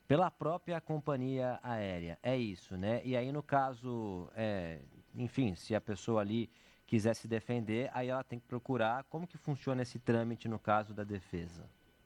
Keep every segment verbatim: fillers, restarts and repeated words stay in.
pela própria companhia aérea. É isso, né? E aí, no caso, é, enfim, se a pessoa ali quiser se defender, aí ela tem que procurar como que funciona esse trâmite no caso da defesa.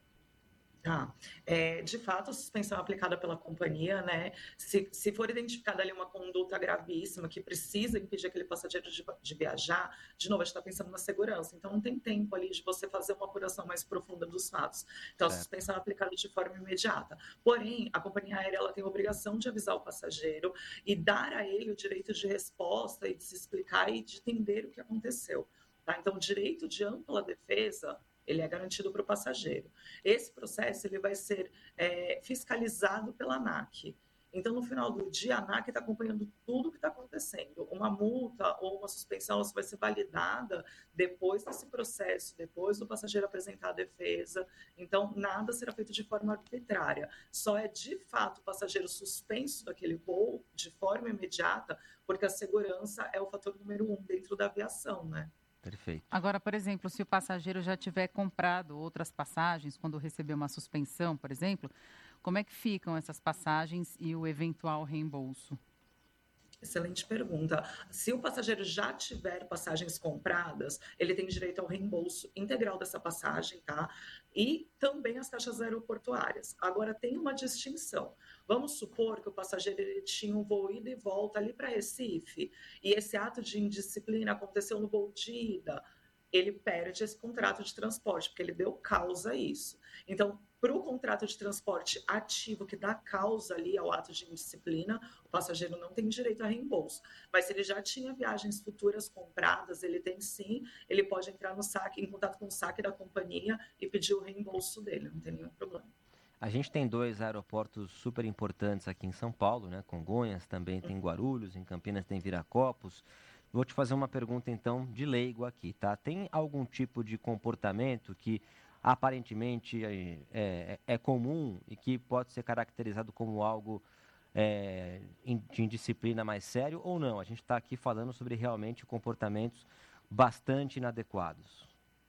Tá. É, de fato, a suspensão é aplicada pela companhia, né? Se, se for identificada ali uma conduta gravíssima que precisa impedir aquele passageiro de, de viajar, de novo, a gente está pensando na segurança, então não tem tempo ali de você fazer uma apuração mais profunda dos fatos. Então, certo. A suspensão é aplicada de forma imediata. Porém, a companhia aérea ela tem a obrigação de avisar o passageiro e dar a ele o direito de resposta e de se explicar e de entender o que aconteceu. Tá? Então, o direito de ampla defesa ele é garantido para o passageiro. Esse processo ele vai ser é, fiscalizado pela ANAC. Então, no final do dia, a ANAC está acompanhando tudo o que está acontecendo. Uma multa ou uma suspensão ela vai ser validada depois desse processo, depois do passageiro apresentar a defesa. Então, nada será feito de forma arbitrária. Só é, de fato, o passageiro suspenso daquele voo de forma imediata, porque a segurança é o fator número um dentro da aviação, né? Perfeito. Agora, por exemplo, se o passageiro já tiver comprado outras passagens, quando receber uma suspensão, por exemplo, como é que ficam essas passagens e o eventual reembolso? Excelente pergunta. Se o passageiro já tiver passagens compradas, ele tem direito ao reembolso integral dessa passagem, tá? E também as taxas aeroportuárias. Agora, tem uma distinção. Vamos supor que o passageiro ele tinha um voo ida e volta ali para Recife, e esse ato de indisciplina aconteceu no voo de ida, ele perde esse contrato de transporte, porque ele deu causa a isso. Então, para o contrato de transporte ativo, que dá causa ali ao ato de indisciplina, o passageiro não tem direito a reembolso. Mas se ele já tinha viagens futuras compradas, ele tem sim, ele pode entrar no saque, em contato com o saque da companhia e pedir o reembolso dele, não tem nenhum problema. A gente tem dois aeroportos super importantes aqui em São Paulo, né? Congonhas, também tem Guarulhos, em Campinas tem Viracopos. Vou te fazer uma pergunta, então, de leigo aqui, tá? Tem algum tipo de comportamento que aparentemente é, é, é comum e que pode ser caracterizado como algo é, de indisciplina mais sério ou não? A gente está aqui falando sobre realmente comportamentos bastante inadequados.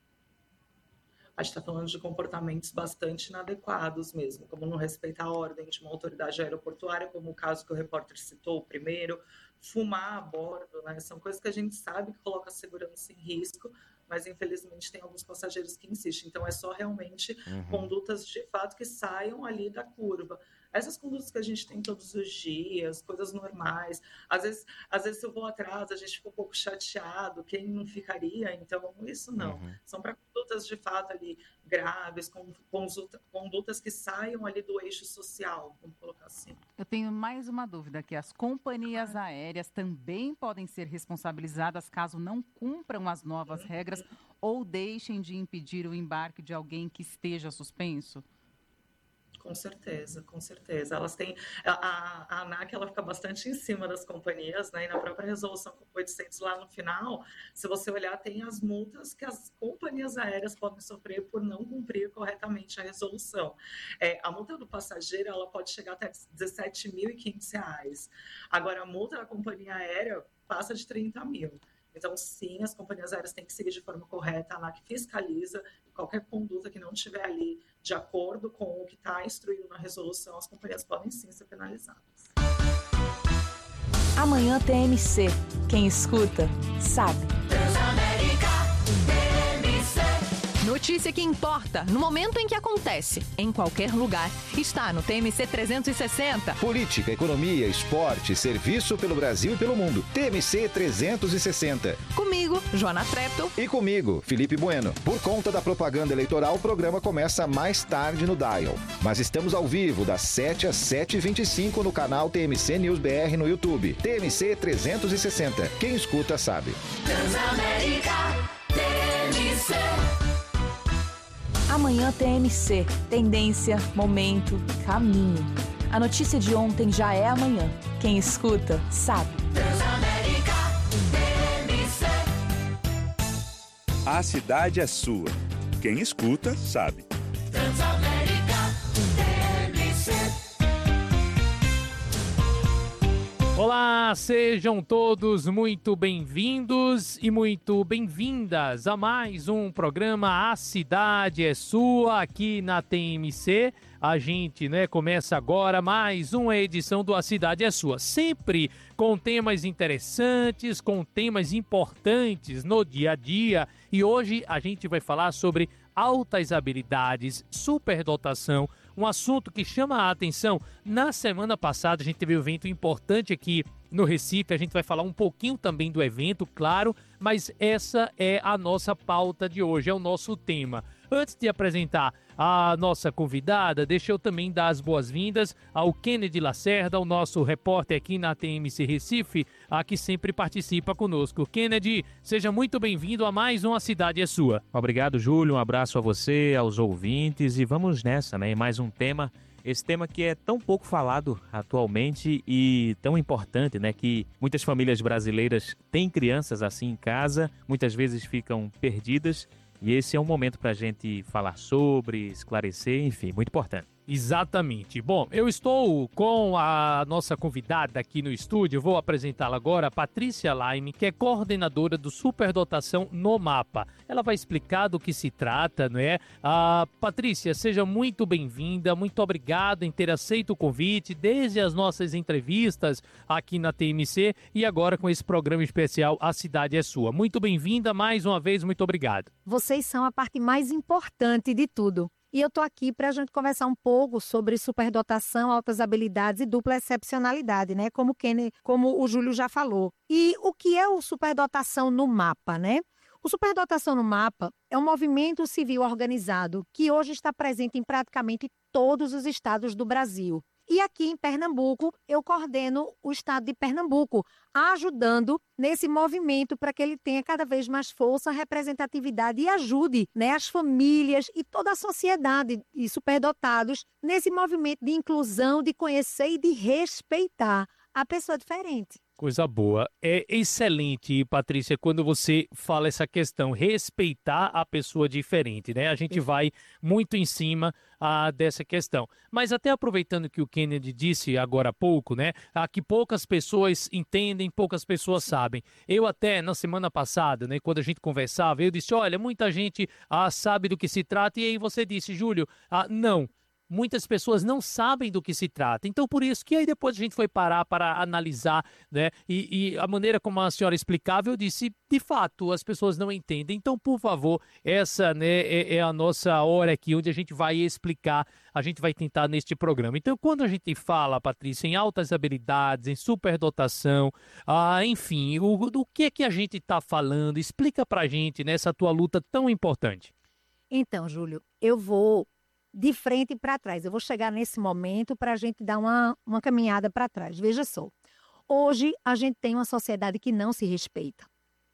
A gente está falando de comportamentos bastante inadequados mesmo, como não respeitar a ordem de uma autoridade aeroportuária, como o caso que o repórter citou primeiro, fumar a bordo, né? São coisas que a gente sabe que coloca a segurança em risco, mas infelizmente tem alguns passageiros que insistem. Então é só realmente uhum. condutas de fato que saiam ali da curva. Essas condutas que a gente tem todos os dias, coisas normais. Às vezes, às vezes se eu vou atrás, a gente fica um pouco chateado, quem não ficaria? Então, isso não. Uhum. São para condutas de fato ali graves, com, com condutas que saiam ali do eixo social, vamos colocar assim. Eu tenho mais uma dúvida, que as companhias ah. aéreas também podem ser responsabilizadas caso não cumpram as novas uhum. regras ou deixem de impedir o embarque de alguém que esteja suspenso? Com certeza, com certeza. Elas têm a, a ANAC ela fica bastante em cima das companhias, né? E na própria resolução oitocentos lá no final, se você olhar, tem as multas que as companhias aéreas podem sofrer por não cumprir corretamente a resolução. É, a multa do passageiro ela pode chegar até dezessete mil e quinhentos reais. Agora, a multa da companhia aérea passa de trinta mil. Então, sim, as companhias aéreas têm que seguir de forma correta, a ANAC fiscaliza, qualquer conduta que não estiver ali de acordo com o que está instruído na resolução, as companhias podem sim ser penalizadas. Amanhã T M C. Quem escuta, sabe. Notícia que importa, no momento em que acontece, em qualquer lugar, está no T M C trezentos e sessenta. Política, economia, esporte, serviço pelo Brasil e pelo mundo. T M C trezentos e sessenta. Comigo, Joana Trepto. E comigo, Felipe Bueno. Por conta da propaganda eleitoral, o programa começa mais tarde no Dial. Mas estamos ao vivo, das sete às sete e vinte e cinco no canal T M C News B R no YouTube. T M C trezentos e sessenta. Quem escuta sabe. Transamérica T M C. Amanhã T M C. Tendência, momento, caminho. A notícia de ontem já é amanhã. Quem escuta, sabe. Transamérica T M C. A cidade é sua. Quem escuta, sabe. Transamérica T M C. Olá, sejam todos muito bem-vindos e muito bem-vindas a mais um programa A Cidade é Sua aqui na T M C, a gente, né, começa agora mais uma edição do A Cidade é Sua, sempre com temas interessantes, com temas importantes no dia a dia. E hoje a gente vai falar sobre altas habilidades, superdotação, um assunto que chama a atenção. Na semana passada a gente teve um evento importante aqui no Recife, a gente vai falar um pouquinho também do evento, claro, mas essa é a nossa pauta de hoje, é o nosso tema. Antes de apresentar a nossa convidada, deixa eu também dar as boas-vindas ao Kennedy Lacerda, o nosso repórter aqui na T M C Recife, a que sempre participa conosco. Kennedy, seja muito bem-vindo a mais um A Cidade é Sua. Obrigado, Júlio, um abraço a você, aos ouvintes, e vamos nessa, né? Mais um tema, esse tema que é tão pouco falado atualmente e tão importante, né? Que muitas famílias brasileiras têm crianças assim em casa, muitas vezes ficam perdidas. E esse é um momento para a gente falar sobre, esclarecer, enfim, muito importante. Exatamente. Bom, eu estou com a nossa convidada aqui no estúdio, vou apresentá-la agora, a Patrícia Laime, que é coordenadora do Superdotação no Mapa. Ela vai explicar do que se trata, não é? Ah, Patrícia, seja muito bem-vinda, muito obrigado em ter aceito o convite, desde as nossas entrevistas aqui na T M C e agora com esse programa especial A Cidade é Sua. Muito bem-vinda, mais uma vez, muito obrigado. Vocês são a parte mais importante de tudo. E eu estou aqui para a gente conversar um pouco sobre superdotação, altas habilidades e dupla excepcionalidade, né? Como, Kenny, como o Júlio já falou. E o que é o superdotação no mapa, né? O Superdotação no Mapa é um movimento civil organizado que hoje está presente em praticamente todos os estados do Brasil. E aqui em Pernambuco, eu coordeno o estado de Pernambuco, ajudando nesse movimento para que ele tenha cada vez mais força, representatividade e ajude, né, as famílias e toda a sociedade e superdotados nesse movimento de inclusão, de conhecer e de respeitar a pessoa diferente. Coisa boa. É excelente, Patrícia, quando você fala essa questão, respeitar a pessoa diferente, né? A gente vai muito em cima ah, dessa questão. Mas até aproveitando que o Kennedy disse agora há pouco, né? Ah, que poucas pessoas entendem, poucas pessoas sabem. Eu até, na semana passada, né, quando a gente conversava, eu disse, olha, muita gente ah, sabe do que se trata. E aí você disse, Júlio, ah, não. Muitas pessoas não sabem do que se trata. Então, por isso que aí depois a gente foi parar para analisar, né? E, e a maneira como a senhora explicava, eu disse, de fato, as pessoas não entendem. Então, por favor, essa, né, é, é a nossa hora aqui, onde a gente vai explicar, a gente vai tentar neste programa. Então, quando a gente fala, Patrícia, em altas habilidades, em superdotação, ah, enfim, o, do que é que a gente está falando? Explica pra gente nessa tua luta tão importante. Então, Júlio, eu vou de frente para trás. Eu vou chegar nesse momento para a gente dar uma, uma caminhada para trás. Veja só, hoje a gente tem uma sociedade que não se respeita.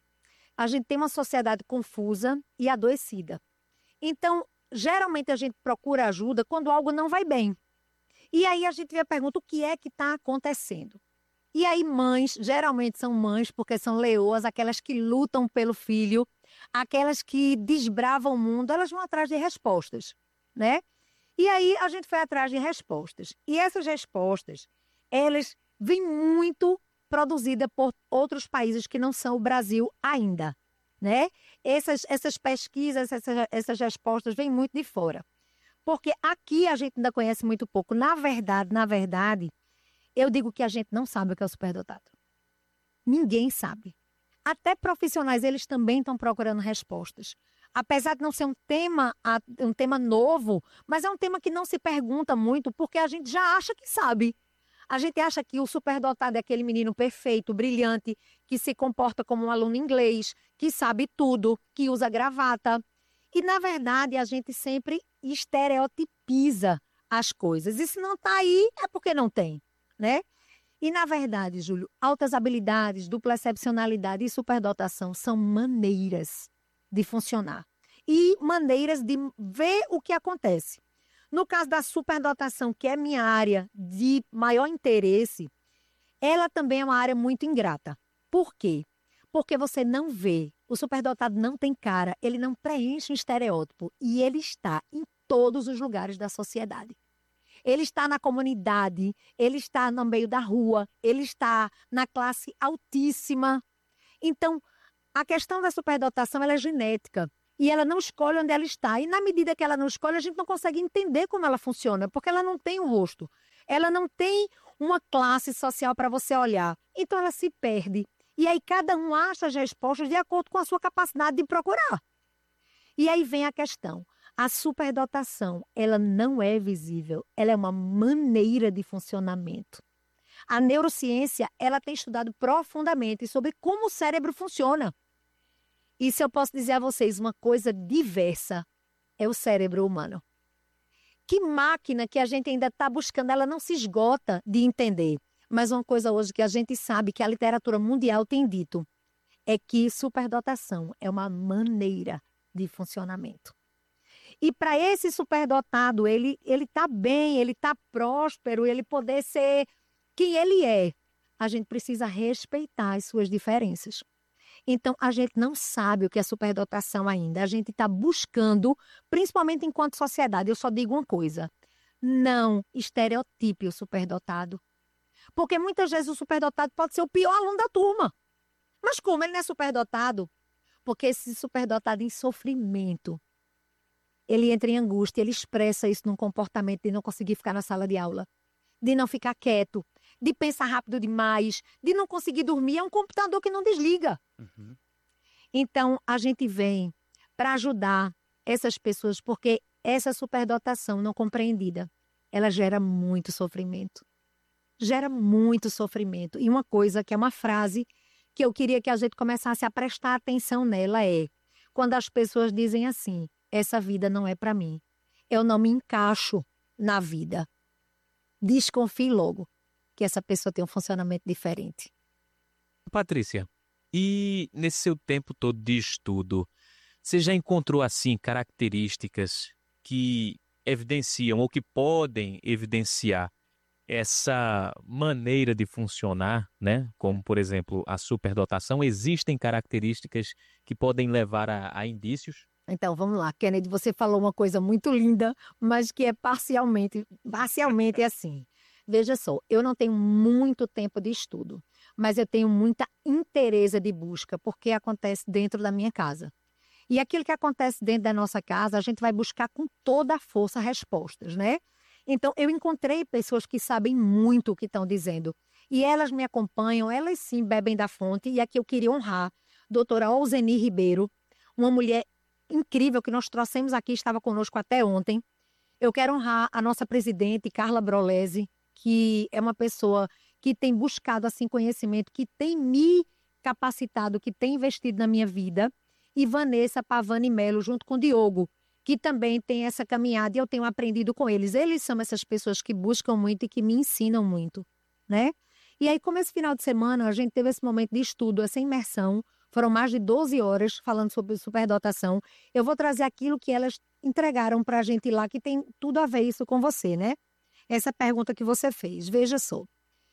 A gente tem uma sociedade confusa e adoecida. Então, geralmente a gente procura ajuda quando algo não vai bem. E aí a gente vê a pergunta, o que é que está acontecendo? E aí mães, geralmente são mães porque são leoas, aquelas que lutam pelo filho, aquelas que desbravam o mundo, elas vão atrás de respostas, né? E aí a gente foi atrás de respostas. E essas respostas, elas vêm muito produzidas por outros países que não são o Brasil ainda, né? Essas, essas pesquisas, essas, essas respostas vêm muito de fora. Porque aqui a gente ainda conhece muito pouco. Na verdade, na verdade, eu digo que a gente não sabe o que é o superdotado. Ninguém sabe. Até profissionais, eles também estão procurando respostas. Apesar de não ser um tema, um tema novo, mas é um tema que não se pergunta muito, porque a gente já acha que sabe. A gente acha que o superdotado é aquele menino perfeito, brilhante, que se comporta como um aluno inglês, que sabe tudo, que usa gravata. E, na verdade, a gente sempre estereotipiza as coisas. E se não está aí, é porque não tem, né? E, na verdade, Júlio, altas habilidades, dupla excepcionalidade e superdotação são maneiras de funcionar e maneiras de ver o que acontece. No caso da superdotação, que é minha área de maior interesse, ela também é uma área muito ingrata. Por quê? Porque você não vê, o superdotado não tem cara, ele não preenche um estereótipo e ele está em todos os lugares da sociedade. Ele está na comunidade, ele está no meio da rua, ele está na classe altíssima. Então, a questão da superdotação ela é genética. E ela não escolhe onde ela está. E na medida que ela não escolhe, a gente não consegue entender como ela funciona, porque ela não tem um rosto. Ela não tem uma classe social para você olhar. Então ela se perde. E aí cada um acha as respostas de acordo com a sua capacidade de procurar. E aí vem a questão. A superdotação, ela não é visível. Ela é uma maneira de funcionamento. A neurociência, ela tem estudado profundamente sobre como o cérebro funciona. E se eu posso dizer a vocês uma coisa diversa, é o cérebro humano. Que máquina que a gente ainda está buscando, ela não se esgota de entender. Mas uma coisa hoje que a gente sabe, que a literatura mundial tem dito, é que superdotação é uma maneira de funcionamento. E para esse superdotado, ele ele está bem, ele está próspero, ele poder ser quem ele é, a gente precisa respeitar as suas diferenças. Então, a gente não sabe o que é superdotação ainda. A gente está buscando, principalmente enquanto sociedade. Eu só digo uma coisa: não estereotipe o superdotado. Porque muitas vezes o superdotado pode ser o pior aluno da turma. Mas como ele não é superdotado? Porque esse superdotado em sofrimento, ele entra em angústia, ele expressa isso num comportamento de não conseguir ficar na sala de aula, de não ficar quieto, de pensar rápido demais, de não conseguir dormir. É um computador que não desliga. Uhum. Então, a gente vem para ajudar essas pessoas, porque essa superdotação não compreendida, ela gera muito sofrimento. Gera muito sofrimento. E uma coisa que é uma frase que eu queria que a gente começasse a prestar atenção nela é quando as pessoas dizem assim: essa vida não é para mim. Eu não me encaixo na vida. Desconfie logo que essa pessoa tem um funcionamento diferente. Patrícia, e nesse seu tempo todo de estudo, você já encontrou assim características que evidenciam ou que podem evidenciar essa maneira de funcionar, né? Como, por exemplo, a superdotação? Existem características que podem levar a, a indícios? Então, vamos lá. Kennedy, você falou uma coisa muito linda, mas que é parcialmente, parcialmente assim. Veja só, eu não tenho muito tempo de estudo, mas eu tenho muita interesse de busca, porque acontece dentro da minha casa. E aquilo que acontece dentro da nossa casa, a gente vai buscar com toda a força respostas, né? Então, eu encontrei pessoas que sabem muito o que estão dizendo. E elas me acompanham, elas sim bebem da fonte. E aqui eu queria honrar a doutora Olzeni Ribeiro, uma mulher incrível que nós trouxemos aqui, estava conosco até ontem. Eu quero honrar a nossa presidente, Carla Brolesi, que é uma pessoa que tem buscado assim conhecimento, que tem me capacitado, que tem investido na minha vida. E Vanessa Pavani Melo, junto com o Diogo, que também tem essa caminhada e eu tenho aprendido com eles. Eles são essas pessoas que buscam muito e que me ensinam muito, né? E aí, como esse final de semana, a gente teve esse momento de estudo, essa imersão, foram mais de doze horas falando sobre superdotação, eu vou trazer aquilo que elas entregaram para a gente lá, que tem tudo a ver isso com você, né? Essa pergunta que você fez, veja só.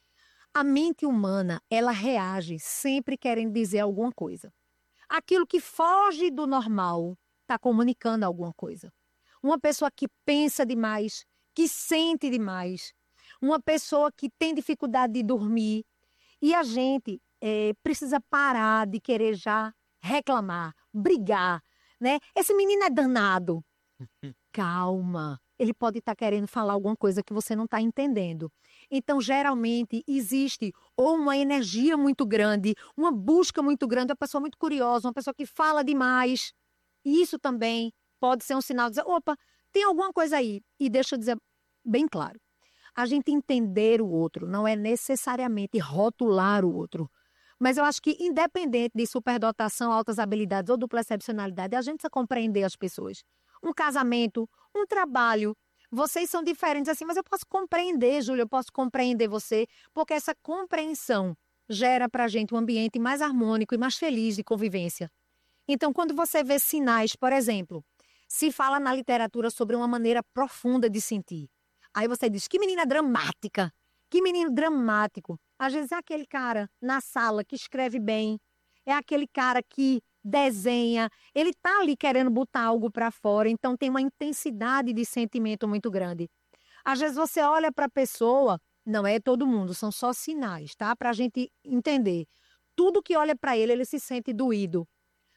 A mente humana, ela reage sempre querendo dizer alguma coisa. Aquilo que foge do normal está comunicando alguma coisa. Uma pessoa que pensa demais, que sente demais, uma pessoa que tem dificuldade de dormir. E a gente é, precisa parar de querer já reclamar, brigar, né? Esse menino é danado. Calma, ele pode estar querendo falar alguma coisa que você não está entendendo. Então, geralmente, existe ou uma energia muito grande, uma busca muito grande, uma pessoa muito curiosa, uma pessoa que fala demais. E isso também pode ser um sinal de dizer, opa, tem alguma coisa aí. E deixa eu dizer bem claro, a gente entender o outro não é necessariamente rotular o outro. Mas eu acho que independente de superdotação, altas habilidades ou dupla excepcionalidade, a gente precisa compreender as pessoas. Um casamento, um trabalho, vocês são diferentes assim, mas eu posso compreender, Júlia, eu posso compreender você, porque essa compreensão gera para a gente um ambiente mais harmônico e mais feliz de convivência. Então, quando você vê sinais, por exemplo, se fala na literatura sobre uma maneira profunda de sentir. Aí você diz, que menina dramática, que menino dramático. Às vezes é aquele cara na sala que escreve bem, é aquele cara que desenha, ele tá ali querendo botar algo para fora, então tem uma intensidade de sentimento muito grande. Às vezes você olha para a pessoa, não é todo mundo, são só sinais, tá? Para a gente entender. Tudo que olha para ele, ele se sente doído.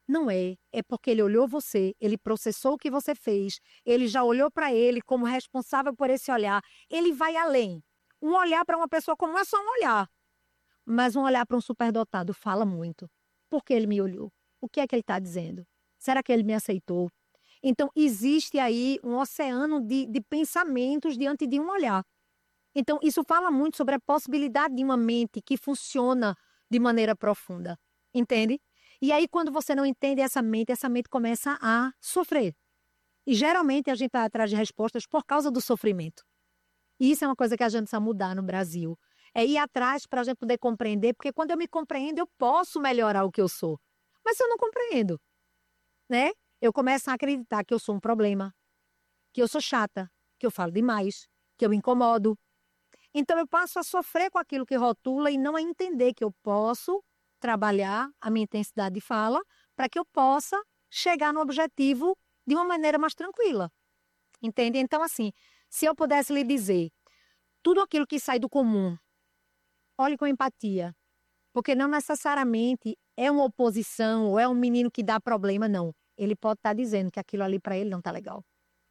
Não é. É porque ele olhou você, ele processou o que você fez, ele já olhou para ele como responsável por esse olhar. Ele vai além. Um olhar para uma pessoa comum é só um olhar. Mas um olhar para um superdotado fala muito. Por que ele me olhou? O que é que ele está dizendo? Será que ele me aceitou? Então, existe aí um oceano de, de pensamentos diante de um olhar. Então, isso fala muito sobre a possibilidade de uma mente que funciona de maneira profunda. Entende? E aí, quando você não entende essa mente, essa mente começa a sofrer. E, geralmente, a gente vai atrás de respostas por causa do sofrimento. E isso é uma coisa que a gente precisa mudar no Brasil. É ir atrás para a gente poder compreender, porque quando eu me compreendo, eu posso melhorar o que eu sou. Mas se eu não compreendo, né? Eu começo a acreditar que eu sou um problema, que eu sou chata, que eu falo demais, que eu incomodo. Então eu passo a sofrer com aquilo que rotula e não a entender que eu posso trabalhar a minha intensidade de fala para que eu possa chegar no objetivo de uma maneira mais tranquila. Entende? Então, assim, se eu pudesse lhe dizer tudo aquilo que sai do comum, olhe com empatia, porque não necessariamente é uma oposição ou é um menino que dá problema, não. Ele pode estar dizendo que aquilo ali para ele não está legal.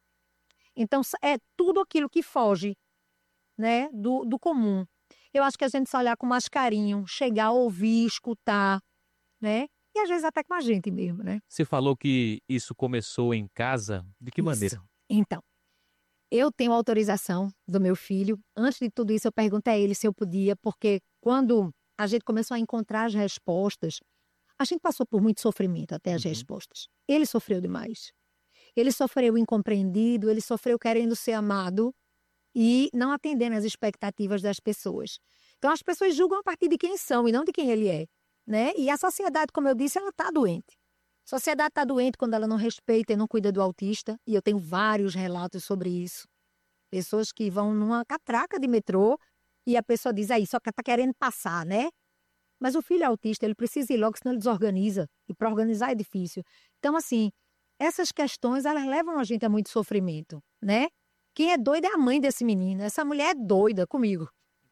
Então, é tudo aquilo que foge, né, do, do comum. Eu acho que a gente só olhar com mais carinho, chegar a ouvir, escutar, né? E às vezes até com a gente mesmo, né? Você falou que isso começou em casa. De que Isso. maneira? Então, eu tenho autorização do meu filho. Antes de tudo isso, eu perguntei a ele se eu podia, porque quando a gente começou a encontrar as respostas, a gente passou por muito sofrimento até as uhum. respostas. Ele sofreu demais. Ele sofreu incompreendido, ele sofreu querendo ser amado e não atendendo às expectativas das pessoas. Então, as pessoas julgam a partir de quem são e não de quem ele é, né? E a sociedade, como eu disse, ela está doente. A sociedade está doente quando ela não respeita e não cuida do autista, e eu tenho vários relatos sobre isso. Pessoas que vão numa catraca de metrô e a pessoa diz, aí, só que está querendo passar, né? Mas o filho autista, ele precisa ir logo, senão ele desorganiza. E para organizar é difícil. Então, assim, essas questões, elas levam a gente a muito sofrimento, né? Quem é doida é a mãe desse menino. Essa mulher é doida comigo.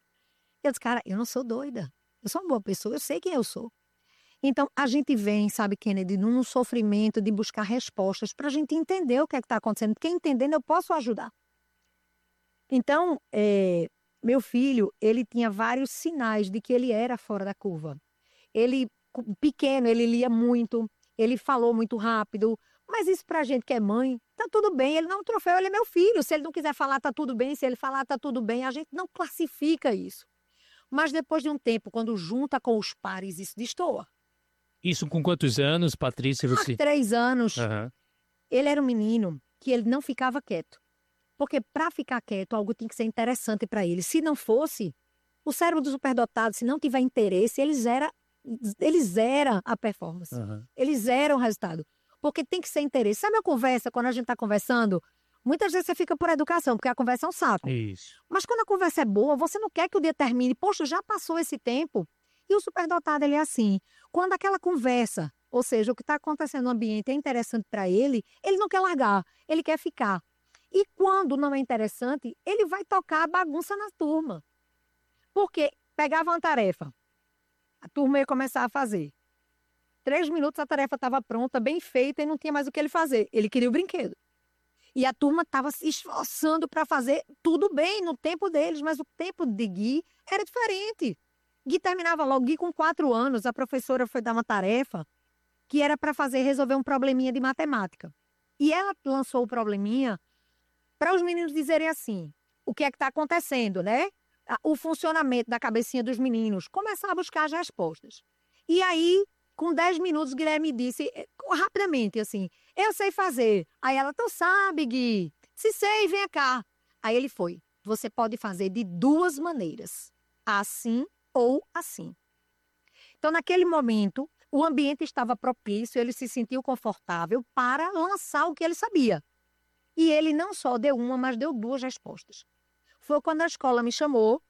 Eu disse, cara, eu não sou doida. Eu sou uma boa pessoa, eu sei quem eu sou. Então, a gente vem, sabe, Kennedy, num sofrimento de buscar respostas para a gente entender o que é que está acontecendo. Porque entendendo, eu posso ajudar. Então, é, meu filho, ele tinha vários sinais de que ele era fora da curva. Ele, pequeno, ele lia muito, ele falou muito rápido. Mas isso pra gente que é mãe, tá tudo bem. Ele não é um troféu, ele é meu filho. Se ele não quiser falar, tá tudo bem. Se ele falar, tá tudo bem. A gente não classifica isso. Mas depois de um tempo, quando junta com os pares, isso destoa. Isso com quantos anos, Patrícia? Você... Há três anos. Uhum. Ele era um menino que ele não ficava quieto. Porque para ficar quieto, algo tem que ser interessante para ele. Se não fosse, o cérebro do superdotado, se não tiver interesse, ele zera, ele zera a performance. Uhum. Ele zera o resultado. Porque tem que ser interesse. Sabe a conversa, quando a gente está conversando, muitas vezes você fica por educação, porque a conversa é um saco. Isso. Mas quando a conversa é boa, você não quer que o dia termine. Poxa, já passou esse tempo. E o superdotado, ele é assim. Quando aquela conversa, ou seja, o que está acontecendo no ambiente é interessante para ele, ele não quer largar, ele quer ficar. E quando não é interessante, ele vai tocar a bagunça na turma. Porque pegava uma tarefa, a turma ia começar a fazer. Três minutos a tarefa estava pronta, bem feita, e não tinha mais o que ele fazer. Ele queria o brinquedo. E a turma estava se esforçando para fazer tudo bem no tempo deles, mas o tempo de Gui era diferente. Gui terminava logo, Gui com quatro anos, a professora foi dar uma tarefa que era para fazer, resolver um probleminha de matemática. E ela lançou o probleminha para os meninos dizerem assim, o que é que está acontecendo, né? O funcionamento da cabecinha dos meninos, começar a buscar as respostas. E aí, com dez minutos, Guilherme disse, rapidamente, assim, eu sei fazer. Aí ela, tu sabe, Gui? Se sei, vem cá. Aí ele foi, você pode fazer de duas maneiras, assim ou assim. Então, naquele momento, o ambiente estava propício, ele se sentiu confortável para lançar o que ele sabia. E ele não só deu uma, mas deu duas respostas. Foi quando a escola me chamou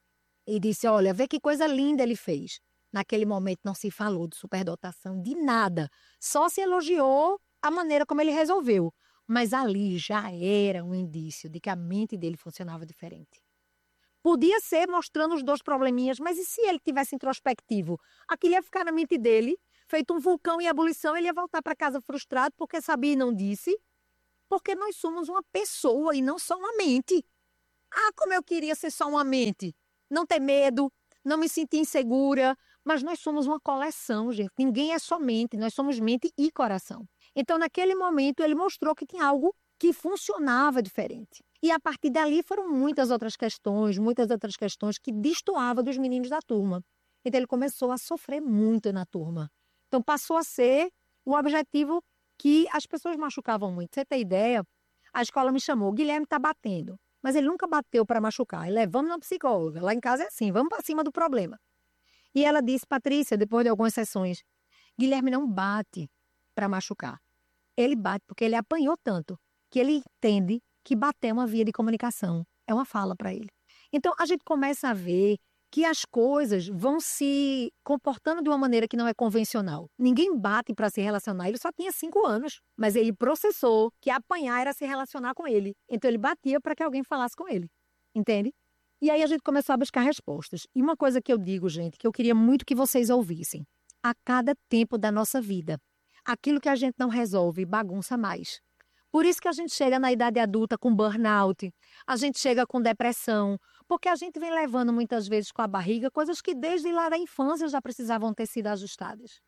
e disse, olha, vê que coisa linda ele fez. Naquele momento não se falou de superdotação, de nada. Só se elogiou a maneira como ele resolveu. Mas ali já era um indício de que a mente dele funcionava diferente. Podia ser mostrando os dois probleminhas, mas e se ele tivesse introspectivo? Aquilo ia ficar na mente dele feito um vulcão em ebulição, ele ia voltar para casa frustrado porque sabia e não disse, porque nós somos uma pessoa e não só uma mente. Ah, como eu queria ser só uma mente. Não ter medo, não me sentir insegura, mas nós somos uma coleção, gente. Ninguém é só mente, nós somos mente e coração. Então, naquele momento, ele mostrou que tinha algo que funcionava diferente. E a partir dali foram muitas outras questões, muitas outras questões que destoavam dos meninos da turma. Então, ele começou a sofrer muito na turma. Então, passou a ser o objetivo que as pessoas machucavam muito. Você tem ideia? A escola me chamou, Guilherme está batendo. Mas ele nunca bateu para machucar. Ele é, vamos na psicóloga. Lá em casa é assim, vamos para cima do problema. E ela disse, Patrícia, depois de algumas sessões, Guilherme não bate para machucar. Ele bate porque ele apanhou tanto que ele entende que bater é uma via de comunicação. É uma fala para ele. Então, a gente começa a ver que as coisas vão se comportando de uma maneira que não é convencional. Ninguém bate para se relacionar. Ele só tinha cinco anos, mas ele processou que apanhar era se relacionar com ele. Então, ele batia para que alguém falasse com ele. Entende? E aí a gente começou a buscar respostas. E uma coisa que eu digo, gente, que eu queria muito que vocês ouvissem. A cada tempo da nossa vida, aquilo que a gente não resolve bagunça mais. Por isso que a gente chega na idade adulta com burnout, a gente chega com depressão, porque a gente vem levando muitas vezes com a barriga coisas que desde lá da infância já precisavam ter sido ajustadas.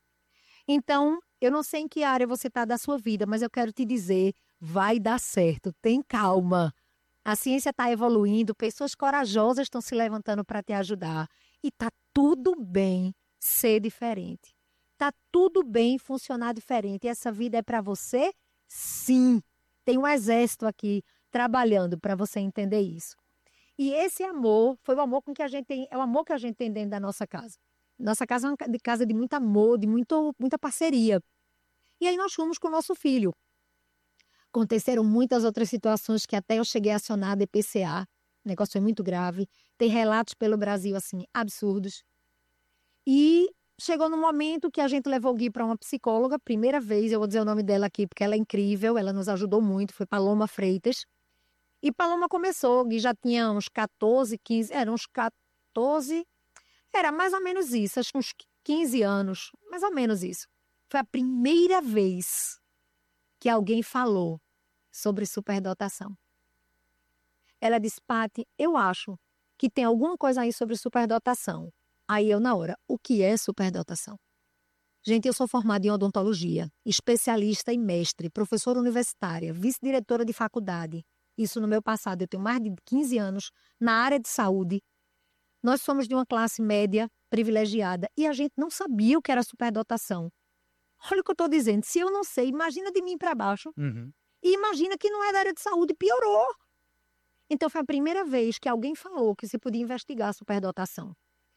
Então, eu não sei em que área você está da sua vida, mas eu quero te dizer, vai dar certo, tem calma. A ciência está evoluindo, pessoas corajosas estão se levantando para te ajudar. E está tudo bem ser diferente. Está tudo bem funcionar diferente. E essa vida é para você? Sim. Tem um exército aqui trabalhando para você entender isso. E esse amor foi o amor com que a gente tem, é o amor que a gente tem dentro da nossa casa. Nossa casa é uma casa de muito amor, de muito, muita parceria. E aí nós fomos com o nosso filho. Aconteceram muitas outras situações que até eu cheguei a acionar a D P C A. O negócio foi muito grave. Tem relatos pelo Brasil, assim, absurdos. E chegou no momento que a gente levou o Gui para uma psicóloga. Primeira vez, eu vou dizer o nome dela aqui, porque ela é incrível. Ela nos ajudou muito. Foi Paloma Freitas. E Paloma começou. O Gui já tinha uns catorze, quinze... Era uns catorze... Era mais ou menos isso. Acho que uns quinze anos. Mais ou menos isso. Foi a primeira vez que alguém falou sobre superdotação. Ela disse, Paty, eu acho que tem alguma coisa aí sobre superdotação. Aí eu, na hora, o que é superdotação? Gente, eu sou formada em odontologia, especialista e mestre, professora universitária, vice-diretora de faculdade. Isso no meu passado, eu tenho mais de quinze anos na área de saúde. Nós somos de uma classe média privilegiada e a gente não sabia o que era superdotação. Olha o que eu estou dizendo. Se eu não sei, imagina de mim para baixo. Uhum. E imagina que não é da área de saúde, piorou. Então, foi a primeira vez que alguém falou que se podia investigar a superdotação.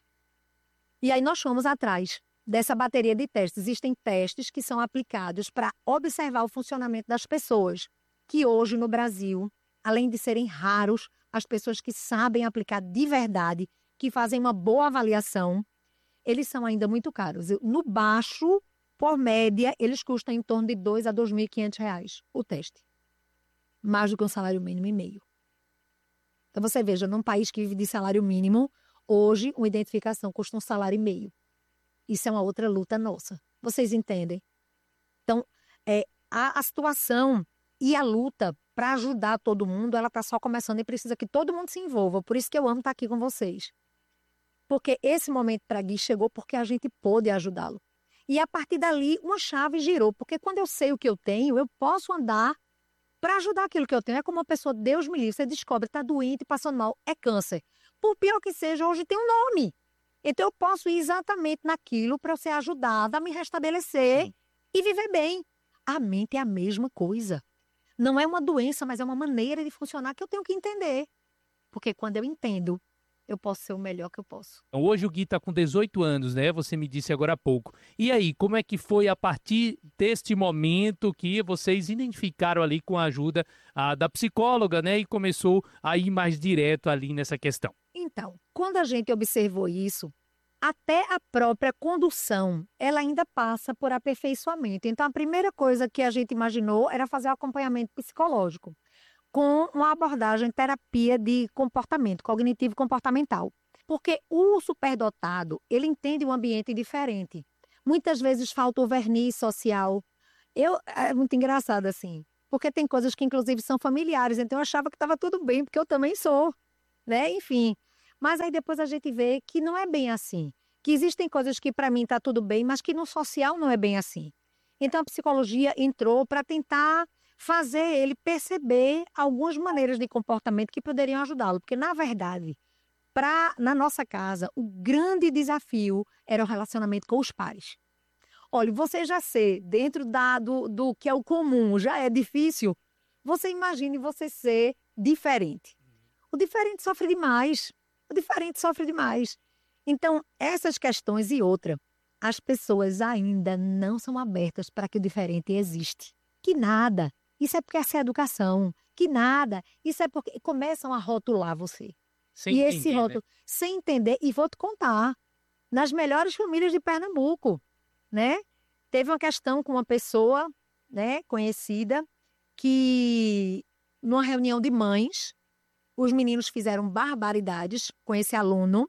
E aí nós fomos atrás dessa bateria de testes. Existem testes que são aplicados para observar o funcionamento das pessoas, que hoje no Brasil, além de serem raros, as pessoas que sabem aplicar de verdade, que fazem uma boa avaliação, eles são ainda muito caros. No baixo, por média, eles custam em torno de dois a dois mil e quinhentos reais o teste. Mais do que um salário mínimo e meio. Então você veja, num país que vive de salário mínimo, hoje uma identificação custa um salário e meio. Isso é uma outra luta nossa. Vocês entendem? Então, é, a, a situação e a luta para ajudar todo mundo, ela está só começando e precisa que todo mundo se envolva. Por isso que eu amo estar aqui com vocês. Porque esse momento para Gui chegou porque a gente pôde ajudá-lo. E a partir dali, uma chave girou. Porque quando eu sei o que eu tenho, eu posso andar para ajudar aquilo que eu tenho. É como uma pessoa, Deus me livre, você descobre, está doente, passando mal, é câncer. Por pior que seja, hoje tem um nome. Então eu posso ir exatamente naquilo para ser ajudada a me restabelecer Sim. e viver bem. A mente é a mesma coisa. Não é uma doença, mas é uma maneira de funcionar que eu tenho que entender. Porque quando eu entendo, eu posso ser o melhor que eu posso. Hoje o Gui está com dezoito anos, né? Você me disse agora há pouco. E aí, como é que foi a partir deste momento que vocês identificaram ali com a ajuda a, da psicóloga, né? E começou a ir mais direto ali nessa questão? Então, quando a gente observou isso, até a própria condução, ela ainda passa por aperfeiçoamento. Então, a primeira coisa que a gente imaginou era fazer o acompanhamento psicológico, com uma abordagem terapia de comportamento, cognitivo comportamental. Porque o superdotado, ele entende um ambiente diferente. Muitas vezes falta o verniz social. Eu, é muito engraçado assim, porque tem coisas que inclusive são familiares, então eu achava que estava tudo bem, porque eu também sou, né? Enfim, mas aí depois a gente vê que não é bem assim, que existem coisas que para mim está tudo bem, mas que no social não é bem assim. Então a psicologia entrou para tentar fazer ele perceber algumas maneiras de comportamento que poderiam ajudá-lo, porque na verdade, pra, na nossa casa, o grande desafio era o relacionamento com os pares. Olha, você já ser dentro da, do, do que é o comum já é difícil, você imagine você ser diferente. O diferente sofre demais, o diferente sofre demais. Então, essas questões e outra, as pessoas ainda não são abertas para que o diferente existe. Que nada, isso é porque essa é a educação. Que nada, isso é porque começam a rotular você. Sem e esse entender, rótulo, né? sem entender, e vou te contar, nas melhores famílias de Pernambuco, né? Teve uma questão com uma pessoa, né, conhecida, que numa reunião de mães, os meninos fizeram barbaridades com esse aluno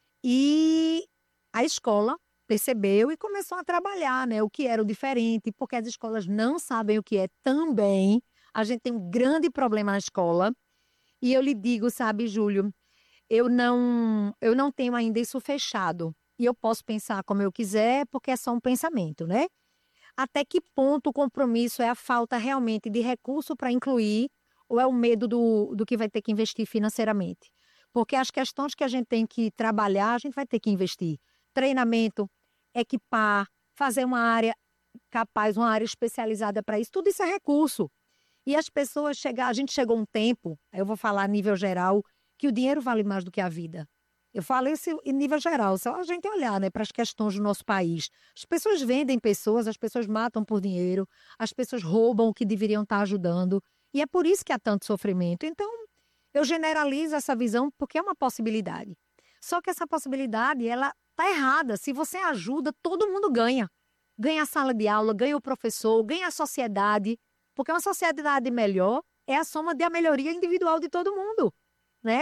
e a escola percebeu e começou a trabalhar, né, o que era o diferente, porque as escolas não sabem o que é também. A gente tem um grande problema na escola e eu lhe digo, sabe, Júlio, eu não, eu não tenho ainda isso fechado. E eu posso pensar como eu quiser, porque é só um pensamento, né? Até que ponto o compromisso é a falta realmente de recurso para incluir ou é o medo do, do que vai ter que investir financeiramente? Porque as questões que a gente tem que trabalhar, a gente vai ter que investir. Treinamento, equipar, fazer uma área capaz, uma área especializada para isso, tudo isso é recurso. E as pessoas chegar, a gente chegou a um tempo, eu vou falar a nível geral, que o dinheiro vale mais do que a vida. Eu falo isso em nível geral, só a gente olhar, né, para as questões do nosso país. As pessoas vendem pessoas, as pessoas matam por dinheiro, as pessoas roubam o que deveriam estar ajudando, e é por isso que há tanto sofrimento. Então, eu generalizo essa visão porque é uma possibilidade. Só que essa possibilidade, ela está errada. Se você ajuda, todo mundo ganha. Ganha a sala de aula, ganha o professor, ganha a sociedade, porque uma sociedade melhor é a soma da melhoria individual de todo mundo, né?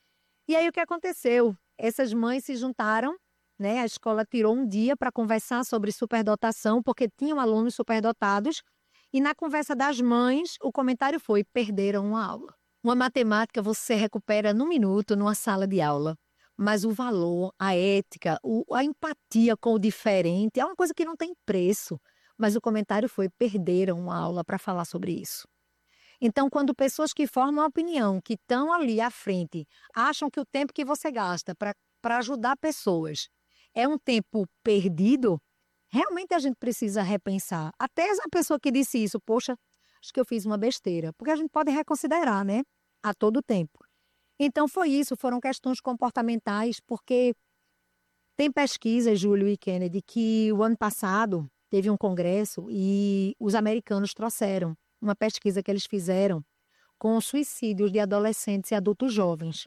E aí o que aconteceu? Essas mães se juntaram, né? A escola tirou um dia para conversar sobre superdotação, porque tinham alunos superdotados, e na conversa das mães, o comentário foi: perderam uma aula. Uma matemática você recupera num minuto numa sala de aula, mas o valor, a ética, o, a empatia com o diferente é uma coisa que não tem preço. Mas o comentário foi: perderam uma aula para falar sobre isso. Então, quando pessoas que formam a opinião, que estão ali à frente, acham que o tempo que você gasta para ajudar pessoas é um tempo perdido, realmente a gente precisa repensar. Até essa pessoa que disse isso, poxa, acho que eu fiz uma besteira, porque a gente pode reconsiderar, né? A todo tempo. Então, foi isso, foram questões comportamentais, porque tem pesquisa, Júlio e Kennedy, que o ano passado teve um congresso e os americanos trouxeram uma pesquisa que eles fizeram com suicídios de adolescentes e adultos jovens.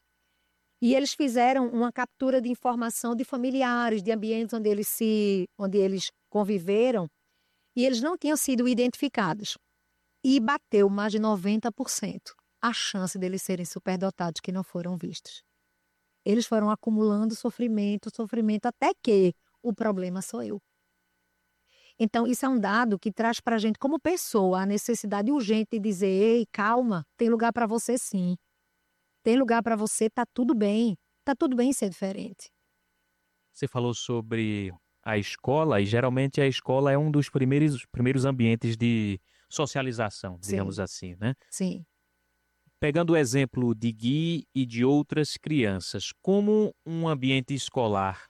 E eles fizeram uma captura de informação de familiares, de ambientes onde eles, se, onde eles conviveram, e eles não tinham sido identificados. E bateu mais de noventa por cento a chance deles serem superdotados que não foram vistos. Eles foram acumulando sofrimento, sofrimento, até que o problema sou eu. Então, isso é um dado que traz para a gente, como pessoa, a necessidade urgente de dizer: ei, calma, tem lugar para você sim. Tem lugar para você, tá tudo bem. Tá tudo bem ser diferente. Você falou sobre a escola, e geralmente a escola é um dos primeiros, primeiros ambientes de socialização, digamos Sim. assim, né? Sim. Pegando o exemplo de Gui e de outras crianças, como um ambiente escolar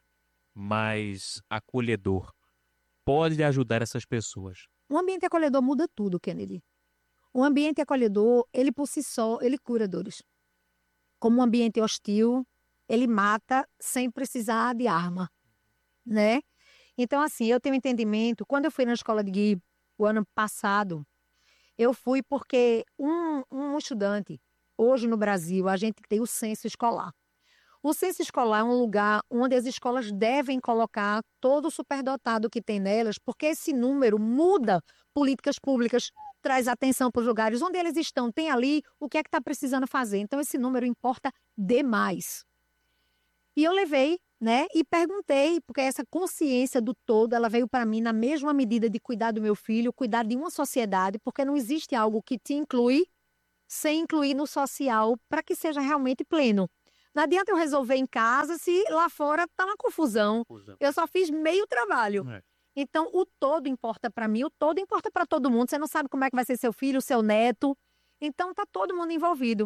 mais acolhedor pode ajudar essas pessoas? Um ambiente acolhedor muda tudo, Kennedy. Um ambiente acolhedor, ele por si só, ele cura dores. Como um ambiente hostil, ele mata sem precisar de arma, né? Então, assim, eu tenho entendimento. Quando eu fui na escola de Gui, o ano passado, eu fui porque um, um estudante, hoje no Brasil, a gente tem o censo escolar. O censo escolar é um lugar onde as escolas devem colocar todo o superdotado que tem nelas, porque esse número muda políticas públicas, traz atenção para os lugares onde eles estão. Tem ali o que é que está precisando fazer. Então, esse número importa demais. E eu levei, né? E perguntei, porque essa consciência do todo, ela veio para mim na mesma medida de cuidar do meu filho, cuidar de uma sociedade, porque não existe algo que te inclui sem incluir no social para que seja realmente pleno. Não adianta eu resolver em casa se lá fora tá uma confusão. confusão. Eu só fiz meio trabalho. É. Então, o todo importa para mim, o todo importa para todo mundo. Você não sabe como é que vai ser seu filho, seu neto. Então, tá todo mundo envolvido.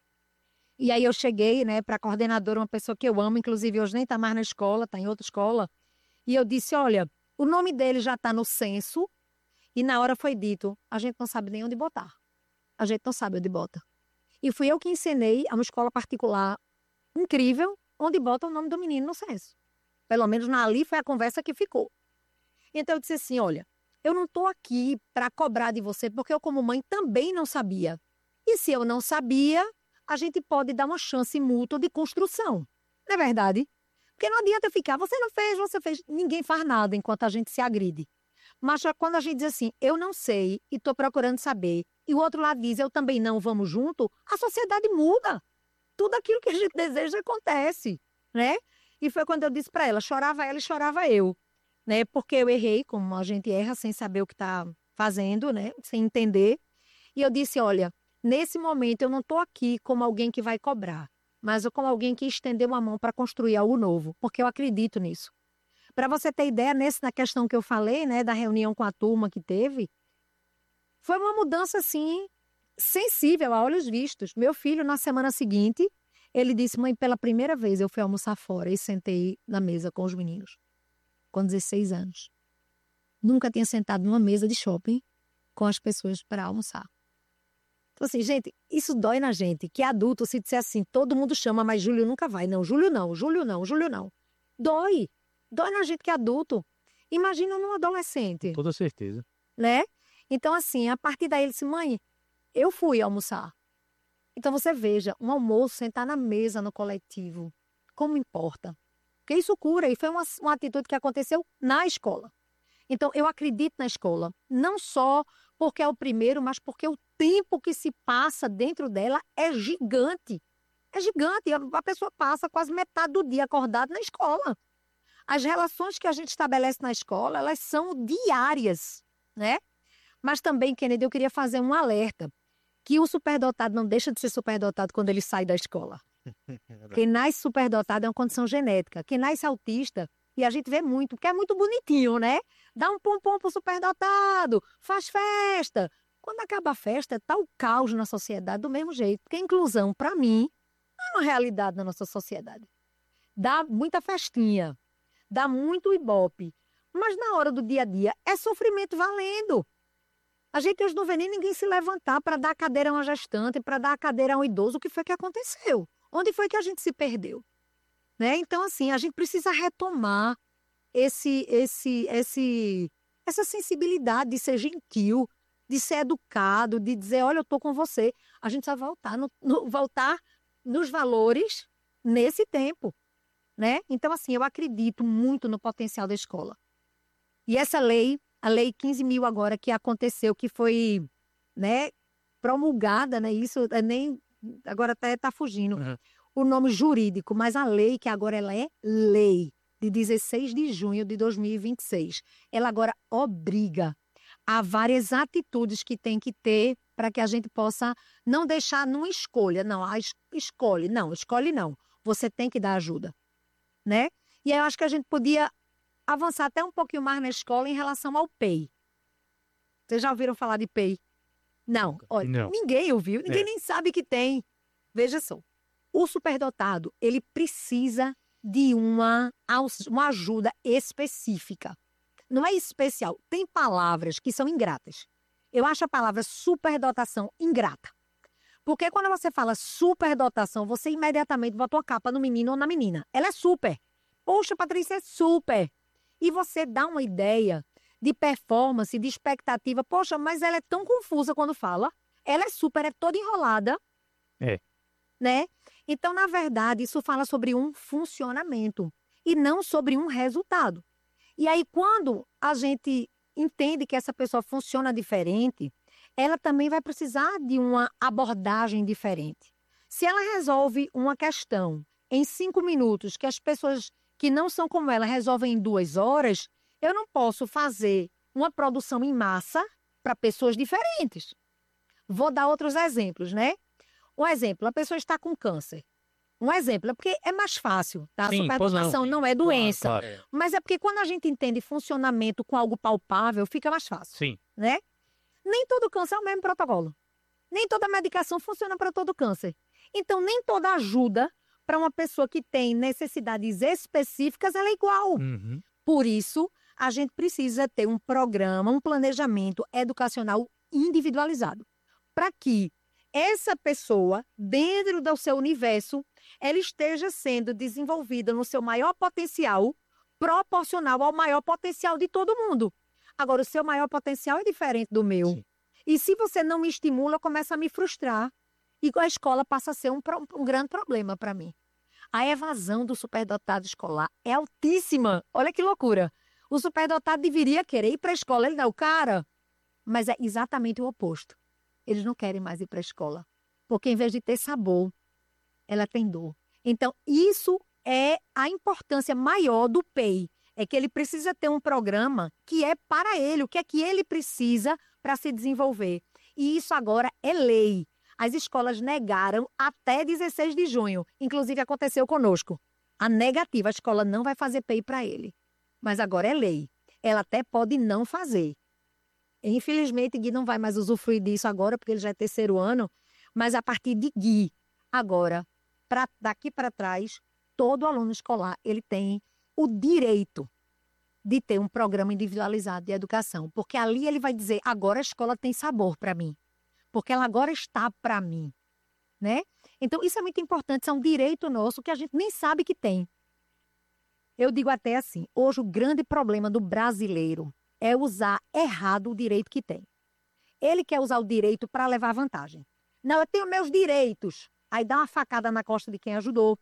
E aí eu cheguei, né, para a coordenadora, uma pessoa que eu amo, inclusive hoje nem está mais na escola, está em outra escola. E eu disse, olha, o nome dele já está no censo e na hora foi dito, a gente não sabe nem onde botar. A gente não sabe onde bota. E fui eu que ensinei a uma escola particular incrível, onde bota o nome do menino no censo. Pelo menos na ali foi a conversa que ficou. Então eu disse assim, olha, eu não estou aqui para cobrar de você, porque eu como mãe também não sabia. E se eu não sabia, a gente pode dar uma chance mútua de construção. Não é verdade? Porque não adianta eu ficar, você não fez, você fez. Ninguém faz nada enquanto a gente se agride. Mas quando a gente diz assim, eu não sei e estou procurando saber, e o outro lado diz, eu também não, vamos junto, a sociedade muda. Tudo aquilo que a gente deseja acontece, né? E foi quando eu disse para ela, chorava ela e chorava eu, né? Porque eu errei, como a gente erra sem saber o que está fazendo, né? Sem entender. E eu disse, olha, nesse momento eu não estou aqui como alguém que vai cobrar, mas como alguém que estendeu uma mão para construir algo novo, porque eu acredito nisso. Para você ter ideia, nesse, na questão que eu falei, né, da reunião com a turma que teve, foi uma mudança, assim, sensível a olhos vistos. Meu filho, na semana seguinte, ele disse, mãe, pela primeira vez eu fui almoçar fora e sentei na mesa com os meninos, com dezesseis anos. Nunca tinha sentado numa mesa de shopping com as pessoas para almoçar. Então, assim, gente, isso dói na gente, que adulto, se disser assim, todo mundo chama, mas Júlio nunca vai. Não, Júlio não, Júlio não, Júlio não. Dói. Dói na gente que é adulto. Imagina num adolescente. Com toda certeza. Né? Então, assim, a partir daí ele disse, mãe, eu fui almoçar. Então, você veja, um almoço, sentar na mesa no coletivo, como importa. Porque isso cura, e foi uma, uma atitude que aconteceu na escola. Então, eu acredito na escola, não só porque é o primeiro, mas porque o tempo que se passa dentro dela é gigante. É gigante, a pessoa passa quase metade do dia acordada na escola. As relações que a gente estabelece na escola, elas são diárias, né? Mas também, Kennedy, eu queria fazer um alerta, que o superdotado não deixa de ser superdotado quando ele sai da escola. Quem nasce superdotado é uma condição genética. Quem nasce autista, e a gente vê muito, porque é muito bonitinho, né? Dá um pompom pro superdotado, faz festa. Quando acaba a festa, tá o caos na sociedade do mesmo jeito. Porque a inclusão, para mim, é uma realidade na nossa sociedade. Dá muita festinha, dá muito ibope, mas na hora do dia a dia é sofrimento valendo. A gente hoje não vê nem ninguém se levantar para dar a cadeira a uma gestante, para dar a cadeira a um idoso. O que foi que aconteceu? Onde foi que a gente se perdeu? Né? Então, assim, a gente precisa retomar esse, esse, esse, essa sensibilidade de ser gentil, de ser educado, de dizer, olha, eu estou com você. A gente vai voltar, no, no, voltar nos valores nesse tempo. Né? Então, assim, eu acredito muito no potencial da escola. E essa lei, a lei quinze mil agora que aconteceu, que foi, né, promulgada, né, isso é nem, agora até está fugindo, uhum. o nome jurídico, mas a lei, que agora ela é lei, de dezesseis de junho de dois mil e vinte e seis, ela agora obriga a várias atitudes que tem que ter para que a gente possa não deixar numa escolha, não, a es- escolhe, não, escolhe não, você tem que dar ajuda. Né? E aí eu acho que a gente podia avançar até um pouquinho mais na escola em relação ao P E I. Vocês já ouviram falar de P E I? Não, olha, não. Ninguém ouviu, ninguém é. nem sabe que tem. Veja só, o superdotado, ele precisa de uma, uma ajuda específica. Não é especial, tem palavras que são ingratas. Eu acho a palavra superdotação ingrata. Porque quando você fala superdotação, você imediatamente bota uma capa no menino ou na menina. Ela é super. Poxa, Patrícia, é super. E você dá uma ideia de performance, de expectativa. Poxa, mas ela é tão confusa quando fala. Ela é super, é toda enrolada. É. Né? Então, na verdade, isso fala sobre um funcionamento e não sobre um resultado. E aí, quando a gente entende que essa pessoa funciona diferente, ela também vai precisar de uma abordagem diferente. Se ela resolve uma questão em cinco minutos, que as pessoas que não são como ela resolvem em duas horas, eu não posso fazer uma produção em massa para pessoas diferentes. Vou dar outros exemplos, né? Um exemplo, a pessoa está com câncer. Um exemplo, é porque é mais fácil, tá? Sim, A pois não. superdotação não é doença. Claro, claro. Mas é porque quando a gente entende funcionamento com algo palpável, fica mais fácil, Sim. né? Nem todo câncer é o mesmo protocolo. Nem toda medicação funciona para todo câncer. Então, nem toda ajuda para uma pessoa que tem necessidades específicas, ela é igual. Uhum. Por isso, a gente precisa ter um programa, um planejamento educacional individualizado, para que essa pessoa, dentro do seu universo, ela esteja sendo desenvolvida no seu maior potencial, proporcional ao maior potencial de todo mundo. Agora, o seu maior potencial é diferente do meu. Sim. E se você não me estimula, eu começo a me frustrar. E a escola passa a ser um, pro- um grande problema para mim. A evasão do superdotado escolar é altíssima. Olha que loucura. O superdotado deveria querer ir para a escola. Ele não é o cara. Mas é exatamente o oposto. Eles não querem mais ir para a escola. Porque em vez de ter sabor, ela tem dor. Então, isso é a importância maior do P E I. É que ele precisa ter um programa que é para ele, o que é que ele precisa para se desenvolver. E isso agora é lei. As escolas negaram até dezesseis de junho. Inclusive, aconteceu conosco. A negativa, a escola não vai fazer P E I para ele. Mas agora é lei. Ela até pode não fazer. Infelizmente, Gui não vai mais usufruir disso agora, porque ele já é terceiro ano. Mas a partir de Gui, agora, pra, daqui para trás, todo aluno escolar ele tem o direito de ter um programa individualizado de educação. Porque ali ele vai dizer, agora a escola tem sabor para mim. Porque ela agora está para mim, né? Então, isso é muito importante, isso é um direito nosso que a gente nem sabe que tem. Eu digo até assim, hoje o grande problema do brasileiro é usar errado o direito que tem. Ele quer usar o direito para levar vantagem. Não, eu tenho meus direitos. Aí dá uma facada na costa de quem ajudou,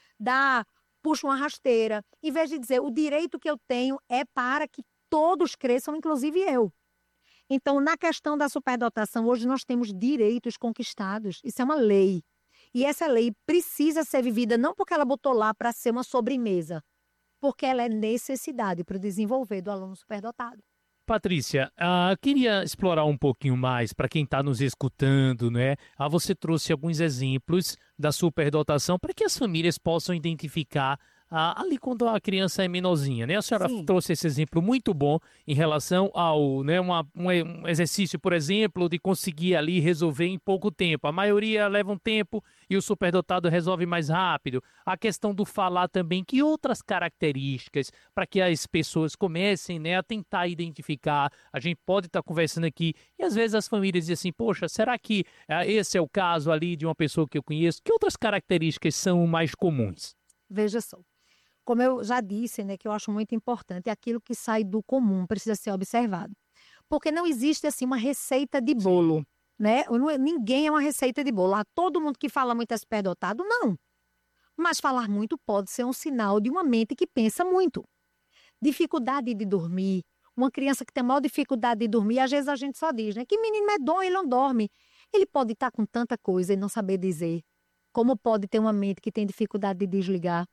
dá, puxa uma rasteira, em vez de dizer, o direito que eu tenho é para que todos cresçam, inclusive eu. Então, na questão da superdotação, hoje nós temos direitos conquistados. Isso é uma lei. E essa lei precisa ser vivida não porque ela botou lá para ser uma sobremesa, porque ela é necessidade para o desenvolver do aluno superdotado. Patrícia, ah, queria explorar um pouquinho mais para quem está nos escutando, né? Ah, você trouxe alguns exemplos da superdotação para que as famílias possam identificar ah, ali quando a criança é menorzinha, né? A senhora Sim. trouxe esse exemplo muito bom em relação ao, né, uma, um, um exercício, por exemplo, de conseguir ali resolver em pouco tempo. A maioria leva um tempo e o superdotado resolve mais rápido. A questão do falar também, que outras características para que as pessoas comecem, né, a tentar identificar. A gente pode estar conversando aqui e às vezes as famílias dizem assim, poxa, será que ah, esse é o caso ali de uma pessoa que eu conheço? Que outras características são mais comuns? Veja só. Como eu já disse, né, que eu acho muito importante, aquilo que sai do comum precisa ser observado. Porque não existe, assim, uma receita de bolo, né? Não é- Ninguém é uma receita de bolo. Ah, todo mundo que fala muito é superdotado, não. Mas falar muito pode ser um sinal de uma mente que pensa muito. Dificuldade de dormir. Uma criança que tem maior dificuldade de dormir, às vezes a gente só diz, né? Que menino medonho, ele não dorme. Ele pode estar com tanta coisa e não saber dizer. Como pode ter uma mente que tem dificuldade de desligar.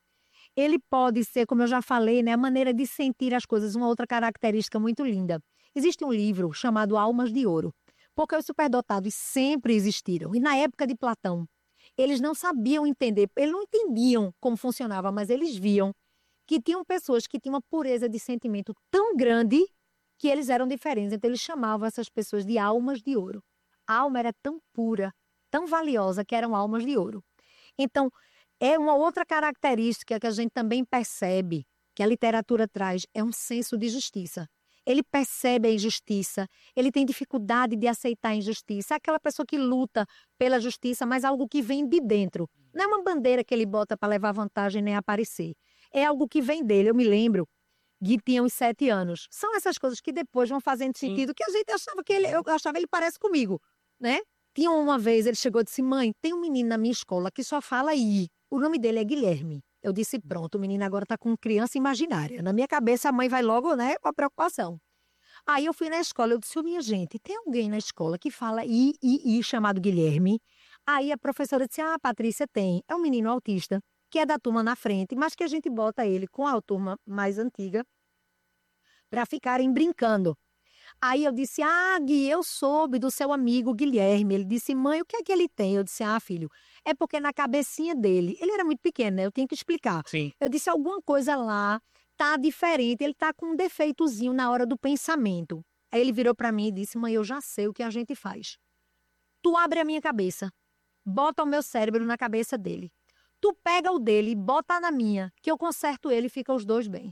Ele pode ser, como eu já falei, né, a maneira de sentir as coisas, uma outra característica muito linda. Existe um livro chamado Almas de Ouro, porque os superdotados sempre existiram. E na época de Platão, eles não sabiam entender, eles não entendiam como funcionava, mas eles viam que tinham pessoas que tinham uma pureza de sentimento tão grande que eles eram diferentes. Então eles chamavam essas pessoas de almas de ouro. A alma era tão pura, tão valiosa, que eram almas de ouro. Então, é uma outra característica que a gente também percebe, que a literatura traz, é um senso de justiça. Ele percebe a injustiça, ele tem dificuldade de aceitar a injustiça. É aquela pessoa que luta pela justiça, mas algo que vem de dentro. Não é uma bandeira que ele bota para levar vantagem nem aparecer. É algo que vem dele. Eu me lembro, Gui tinha uns sete anos. São essas coisas que depois vão fazendo sentido, que a gente achava que ele, eu achava ele parece comigo, né? Tinha uma vez, ele chegou e disse, mãe, tem um menino na minha escola que só fala I. O nome dele é Guilherme. Eu disse, pronto, o menino agora está com criança imaginária. Na minha cabeça, a mãe vai logo, né, com a preocupação. Aí eu fui na escola, eu disse, minha gente, tem alguém na escola que fala I, I, I, chamado Guilherme? Aí a professora disse, ah, Patrícia, tem. É um menino autista, que é da turma na frente, mas que a gente bota ele com a turma mais antiga para ficarem brincando. Aí eu disse, ah, Gui, eu soube do seu amigo Guilherme. Ele disse, mãe, o que é que ele tem? Eu disse, ah, filho, é porque na cabecinha dele, ele era muito pequeno, né? Eu tinha que explicar. Sim. Eu disse, alguma coisa lá tá diferente, ele tá com um defeitozinho na hora do pensamento. Aí ele virou para mim e disse, mãe, eu já sei o que a gente faz. Tu abre a minha cabeça, bota o meu cérebro na cabeça dele. Tu pega o dele e bota na minha, que eu conserto ele e fica os dois bem.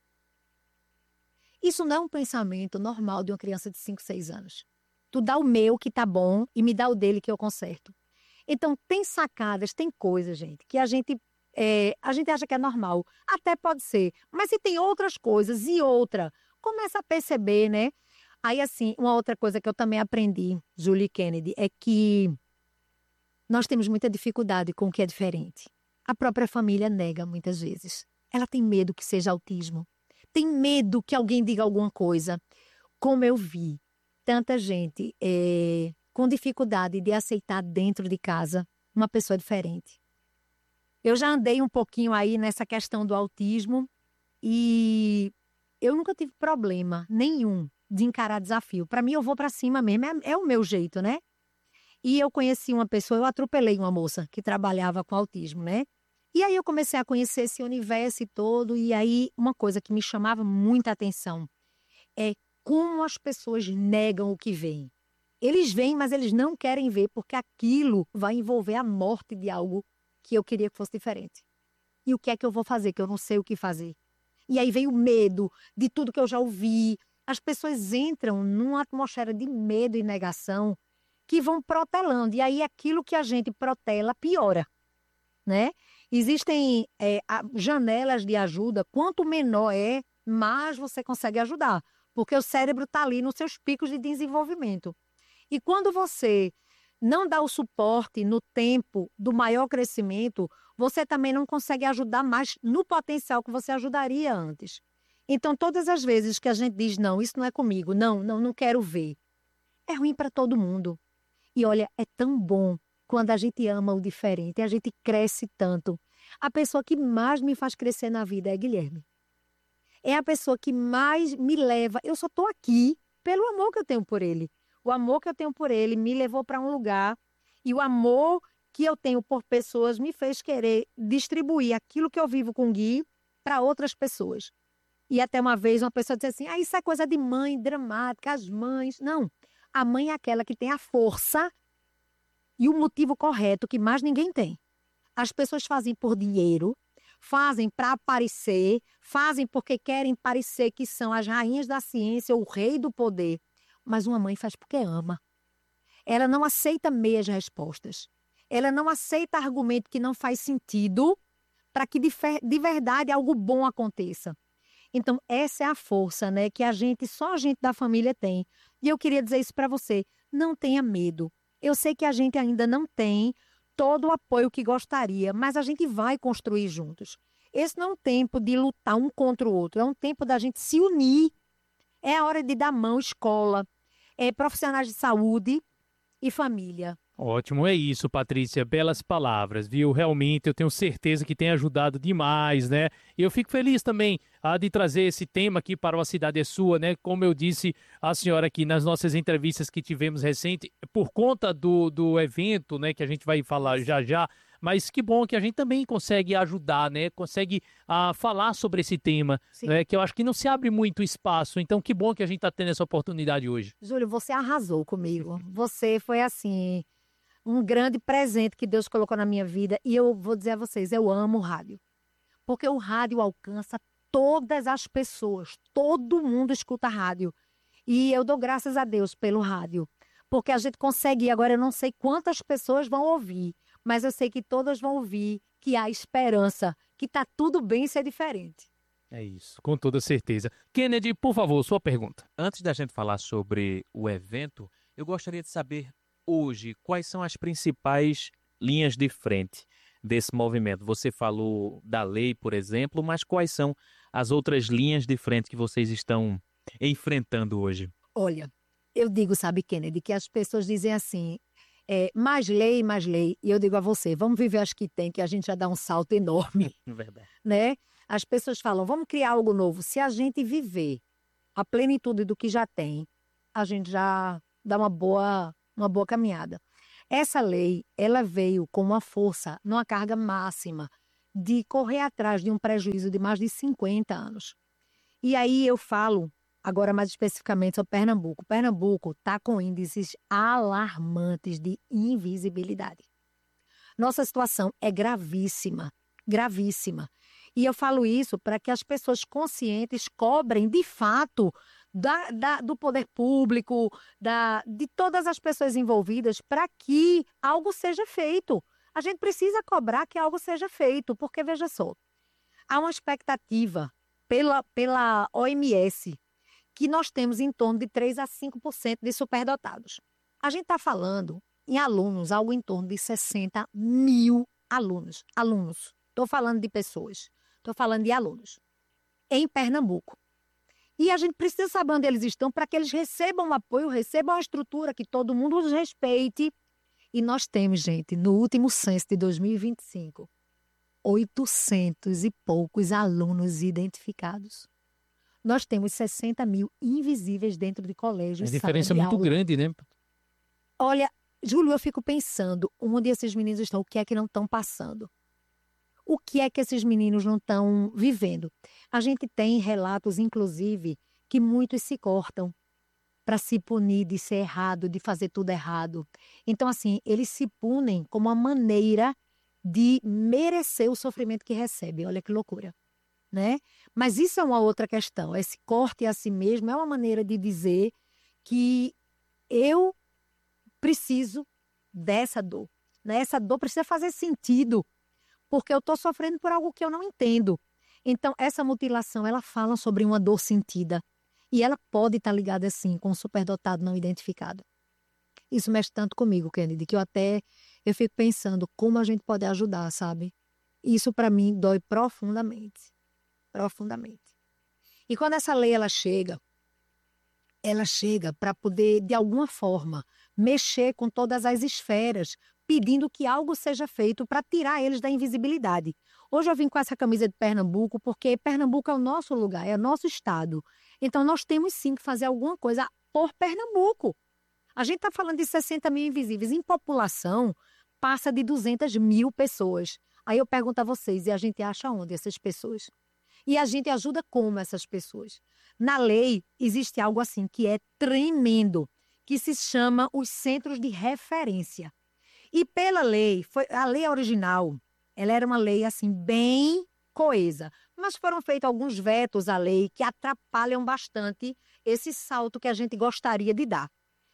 Isso não é um pensamento normal de uma criança de cinco, seis anos. Tu dá o meu que tá bom e me dá o dele que eu conserto. Então, tem sacadas, tem coisas, gente, que a gente, é, a gente acha que é normal. Até pode ser. Mas se tem outras coisas e outra, começa a perceber, né? Aí, assim, uma outra coisa que eu também aprendi, Julie Kennedy, é que nós temos muita dificuldade com o que é diferente. A própria família nega muitas vezes. Ela tem medo que seja autismo. Tem medo que alguém diga alguma coisa. Como eu vi tanta gente é, com dificuldade de aceitar dentro de casa uma pessoa diferente. Eu já andei um pouquinho aí nessa questão do autismo e eu nunca tive problema nenhum de encarar desafio. Para mim, eu vou para cima mesmo. É, é o meu jeito, né? E eu conheci uma pessoa, eu atropelei uma moça que trabalhava com autismo, né? E aí eu comecei a conhecer esse universo todo, e aí uma coisa que me chamava muita atenção é como as pessoas negam o que veem. Eles veem, mas eles não querem ver, porque aquilo vai envolver a morte de algo que eu queria que fosse diferente. E o que é que eu vou fazer, que eu não sei o que fazer? E aí vem o medo de tudo que eu já ouvi. As pessoas entram numa atmosfera de medo e negação que vão protelando, e aí aquilo que a gente protela piora, né? Existem é, janelas de ajuda, quanto menor é, mais você consegue ajudar, porque o cérebro está ali nos seus picos de desenvolvimento. E quando você não dá o suporte no tempo do maior crescimento, você também não consegue ajudar mais no potencial que você ajudaria antes. Então, todas as vezes que a gente diz, não, isso não é comigo, não, não, não quero ver, é ruim para todo mundo. E olha, é tão bom quando a gente ama o diferente, a gente cresce tanto. A pessoa que mais me faz crescer na vida é Guilherme. É a pessoa que mais me leva. Eu só estou aqui pelo amor que eu tenho por ele. O amor que eu tenho por ele me levou para um lugar, e o amor que eu tenho por pessoas me fez querer distribuir aquilo que eu vivo com o Gui para outras pessoas. E até uma vez uma pessoa disse assim, ah, isso é coisa de mãe dramática, as mães. Não, a mãe é aquela que tem a força e o motivo correto que mais ninguém tem. As pessoas fazem por dinheiro, fazem para aparecer, fazem porque querem parecer que são as rainhas da ciência, o rei do poder. Mas uma mãe faz porque ama. Ela não aceita meias respostas. Ela não aceita argumento que não faz sentido para que de, de verdade algo bom aconteça. Então, essa é a força, né, que a gente, só a gente da família tem. E eu queria dizer isso para você, não tenha medo. Eu sei que a gente ainda não tem todo o apoio que gostaria, mas a gente vai construir juntos. Esse não é um tempo de lutar um contra o outro, é um tempo da gente se unir. É a hora de dar mão, escola, é, profissionais de saúde e família. Ótimo, é isso, Patrícia. Belas palavras, viu? Realmente, eu tenho certeza que tem ajudado demais, né? E eu fico feliz também ah, de trazer esse tema aqui para A Cidade é Sua, né? Como eu disse à senhora aqui nas nossas entrevistas que tivemos recente, por conta do, do evento, né? Que a gente vai falar já já. Mas que bom que a gente também consegue ajudar, né? Consegue ah, falar sobre esse tema, né? Que eu acho que não se abre muito espaço. Então, que bom que a gente está tendo essa oportunidade hoje. Júlio, você arrasou comigo. Você foi assim... um grande presente que Deus colocou na minha vida. E eu vou dizer a vocês, eu amo o rádio. Porque o rádio alcança todas as pessoas. Todo mundo escuta rádio. E eu dou graças a Deus pelo rádio. Porque a gente consegue, agora eu não sei quantas pessoas vão ouvir, mas eu sei que todas vão ouvir que há esperança, que está tudo bem ser diferente. É isso, com toda certeza. Kennedy, por favor, sua pergunta. Antes da gente falar sobre o evento, eu gostaria de saber hoje, quais são as principais linhas de frente desse movimento? Você falou da lei, por exemplo, mas quais são as outras linhas de frente que vocês estão enfrentando hoje? Olha, eu digo, sabe, Kennedy, que as pessoas dizem assim, é, mais lei, mais lei. E eu digo a você, vamos viver as que tem, que a gente já dá um salto enorme. Verdade. Né? As pessoas falam, vamos criar algo novo. Se a gente viver a plenitude do que já tem, a gente já dá uma boa, uma boa caminhada. Essa lei, ela veio com uma força, numa carga máxima, de correr atrás de um prejuízo de mais de cinquenta anos. E aí eu falo, agora mais especificamente sobre Pernambuco. Pernambuco está com índices alarmantes de invisibilidade. Nossa situação é gravíssima, gravíssima. E eu falo isso para que as pessoas conscientes cobrem, de fato, da, da, do poder público, da, de todas as pessoas envolvidas, para que algo seja feito. A gente precisa cobrar que algo seja feito, porque, veja só, há uma expectativa pela, pela O M S que nós temos em torno de três a cinco por cento de superdotados. A gente está falando em alunos, algo em torno de sessenta mil alunos. Alunos. Estou falando de pessoas. Estou falando de alunos. Em Pernambuco. E a gente precisa saber onde eles estão para que eles recebam apoio, recebam a estrutura, que todo mundo os respeite. E nós temos, gente, no último censo de dois mil e vinte e cinco, oitocentos e poucos alunos identificados. Nós temos sessenta mil invisíveis dentro de colégios. A diferença é muito grande, né? Olha, Júlio, eu fico pensando, onde esses meninos estão, o que é que não estão passando? O que é que esses meninos não estão vivendo? A gente tem relatos, inclusive, que muitos se cortam para se punir de ser errado, de fazer tudo errado. Então, assim, eles se punem como uma maneira de merecer o sofrimento que recebem. Olha que loucura, né? Mas isso é uma outra questão. Esse corte a si mesmo é uma maneira de dizer que eu preciso dessa dor, né? Essa dor precisa fazer sentido, porque eu estou sofrendo por algo que eu não entendo. Então, essa mutilação, ela fala sobre uma dor sentida. E ela pode estar ligada, assim, com um superdotado não identificado. Isso mexe tanto comigo, Kennedy, que eu até eu fico pensando como a gente pode ajudar, sabe? Isso, para mim, dói profundamente. Profundamente. E quando essa lei, ela chega, ela chega para poder, de alguma forma, mexer com todas as esferas, pedindo que algo seja feito para tirar eles da invisibilidade. Hoje eu vim com essa camisa de Pernambuco porque Pernambuco é o nosso lugar, é o nosso estado. Então nós temos sim que fazer alguma coisa por Pernambuco. A gente está falando de sessenta mil invisíveis. Em população, passa de duzentas mil pessoas. Aí eu pergunto a vocês, e a gente acha onde essas pessoas? E a gente ajuda como essas pessoas? Na lei, existe algo assim que é tremendo, que se chama os centros de referência. E pela lei, foi, a lei original, ela era uma lei assim bem coesa, mas foram feitos alguns vetos à lei que atrapalham bastante esse salto que a gente gostaria de dar.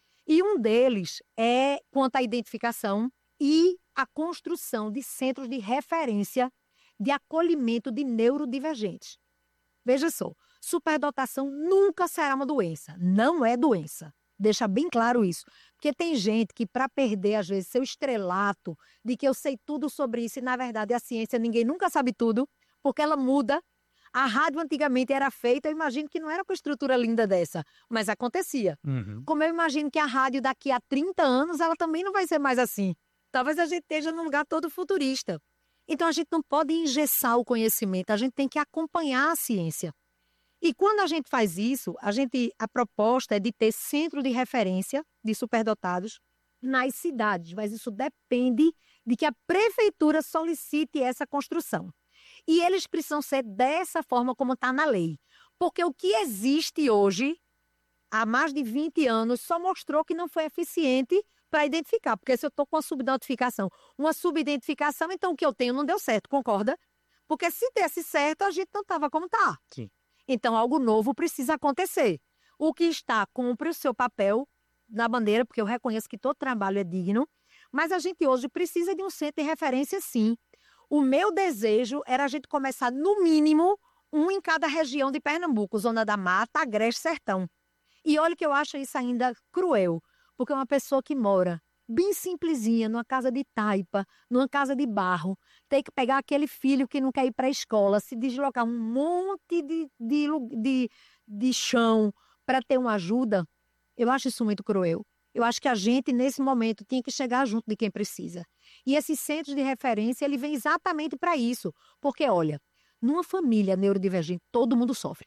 E um deles é quanto à identificação e a construção de centros de referência de acolhimento de neurodivergentes. Veja só, superdotação nunca será uma doença, não é doença. Deixa bem claro isso. Porque tem gente que, para perder, às vezes, seu estrelato de que eu sei tudo sobre isso, e, na verdade, a ciência, ninguém nunca sabe tudo, porque ela muda. A rádio, antigamente, era feita, eu imagino que não era com estrutura linda dessa, mas acontecia. Uhum. Como eu imagino que a rádio, daqui a trinta anos, ela também não vai ser mais assim. Talvez a gente esteja num lugar todo futurista. Então, a gente não pode engessar o conhecimento, a gente tem que acompanhar a ciência. E quando a gente faz isso, a, gente, a proposta é de ter centro de referência de superdotados nas cidades, mas isso depende de que a prefeitura solicite essa construção. E eles precisam ser dessa forma como está na lei. Porque o que existe hoje, há mais de vinte anos, só mostrou que não foi eficiente para identificar. Porque se eu estou com uma subnotificação, uma subidentificação, então o que eu tenho não deu certo, concorda? Porque se desse certo, a gente não estava como está. Sim. Então, algo novo precisa acontecer. O que está, cumpre o seu papel na bandeira, porque eu reconheço que todo trabalho é digno, mas a gente hoje precisa de um centro de referência, sim. O meu desejo era a gente começar, no mínimo, um em cada região de Pernambuco, Zona da Mata, Agreste, Sertão. E olha que eu acho isso ainda cruel, porque uma pessoa que mora bem simplesinha, numa casa de taipa, numa casa de barro, tem que pegar aquele filho que não quer ir para a escola, se deslocar um monte de, de, de, de chão para ter uma ajuda, eu acho isso muito cruel. Eu acho que a gente, nesse momento, tinha que chegar junto de quem precisa. E esses centros de referência, ele vem exatamente para isso. Porque, olha, numa família neurodivergente, todo mundo sofre.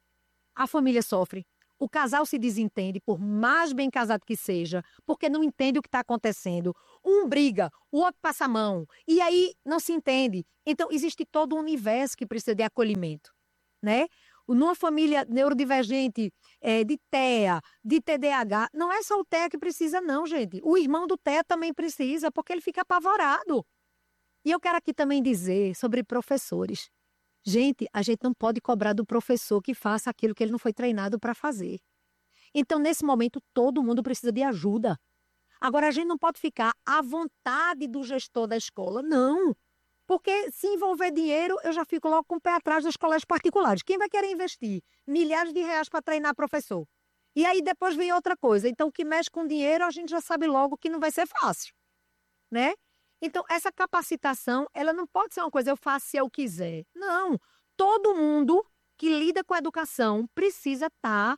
A família sofre. O casal se desentende, por mais bem casado que seja, porque não entende o que está acontecendo. Um briga, o outro passa a mão, e aí não se entende. Então, existe todo um universo que precisa de acolhimento, né? Numa família neurodivergente, é, de T E A, de T D A H, não é só o T E A que precisa, não, gente. O irmão do T E A também precisa, porque ele fica apavorado. E eu quero aqui também dizer sobre professores. Gente, a gente não pode cobrar do professor que faça aquilo que ele não foi treinado para fazer. Então, nesse momento, todo mundo precisa de ajuda. Agora, a gente não pode ficar à vontade do gestor da escola, não. Porque se envolver dinheiro, eu já fico logo com o pé atrás dos colégios particulares. Quem vai querer investir milhares de reais para treinar professor? E aí depois vem outra coisa. Então, o que mexe com dinheiro, a gente já sabe logo que não vai ser fácil, né? Então, essa capacitação, ela não pode ser uma coisa, eu faço se eu quiser. Não. Todo mundo que lida com a educação precisa estar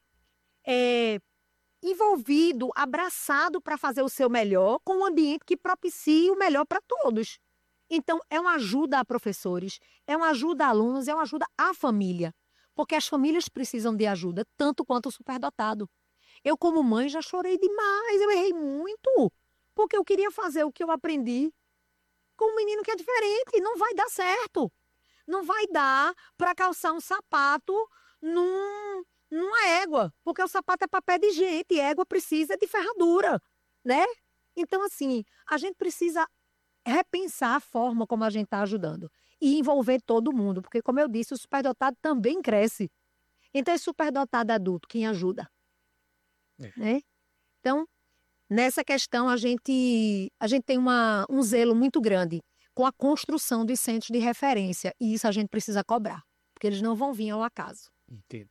é, envolvido, abraçado para fazer o seu melhor, com um ambiente que propicie o melhor para todos. Então, é uma ajuda a professores, é uma ajuda a alunos, é uma ajuda à família. Porque as famílias precisam de ajuda, tanto quanto o superdotado. Eu, como mãe, já chorei demais, eu errei muito. Porque eu queria fazer o que eu aprendi com um menino que é diferente. Não vai dar certo. Não vai dar para calçar um sapato num, numa égua. Porque o sapato é para pé de gente e égua precisa de ferradura, né? Então, assim, a gente precisa repensar a forma como a gente está ajudando e envolver todo mundo, porque, como eu disse, o superdotado também cresce. Então, é superdotado adulto quem ajuda. É. Né? Então, nessa questão, a gente, a gente tem uma, um zelo muito grande com a construção dos centros de referência, e isso a gente precisa cobrar, porque eles não vão vir ao acaso. Entendo.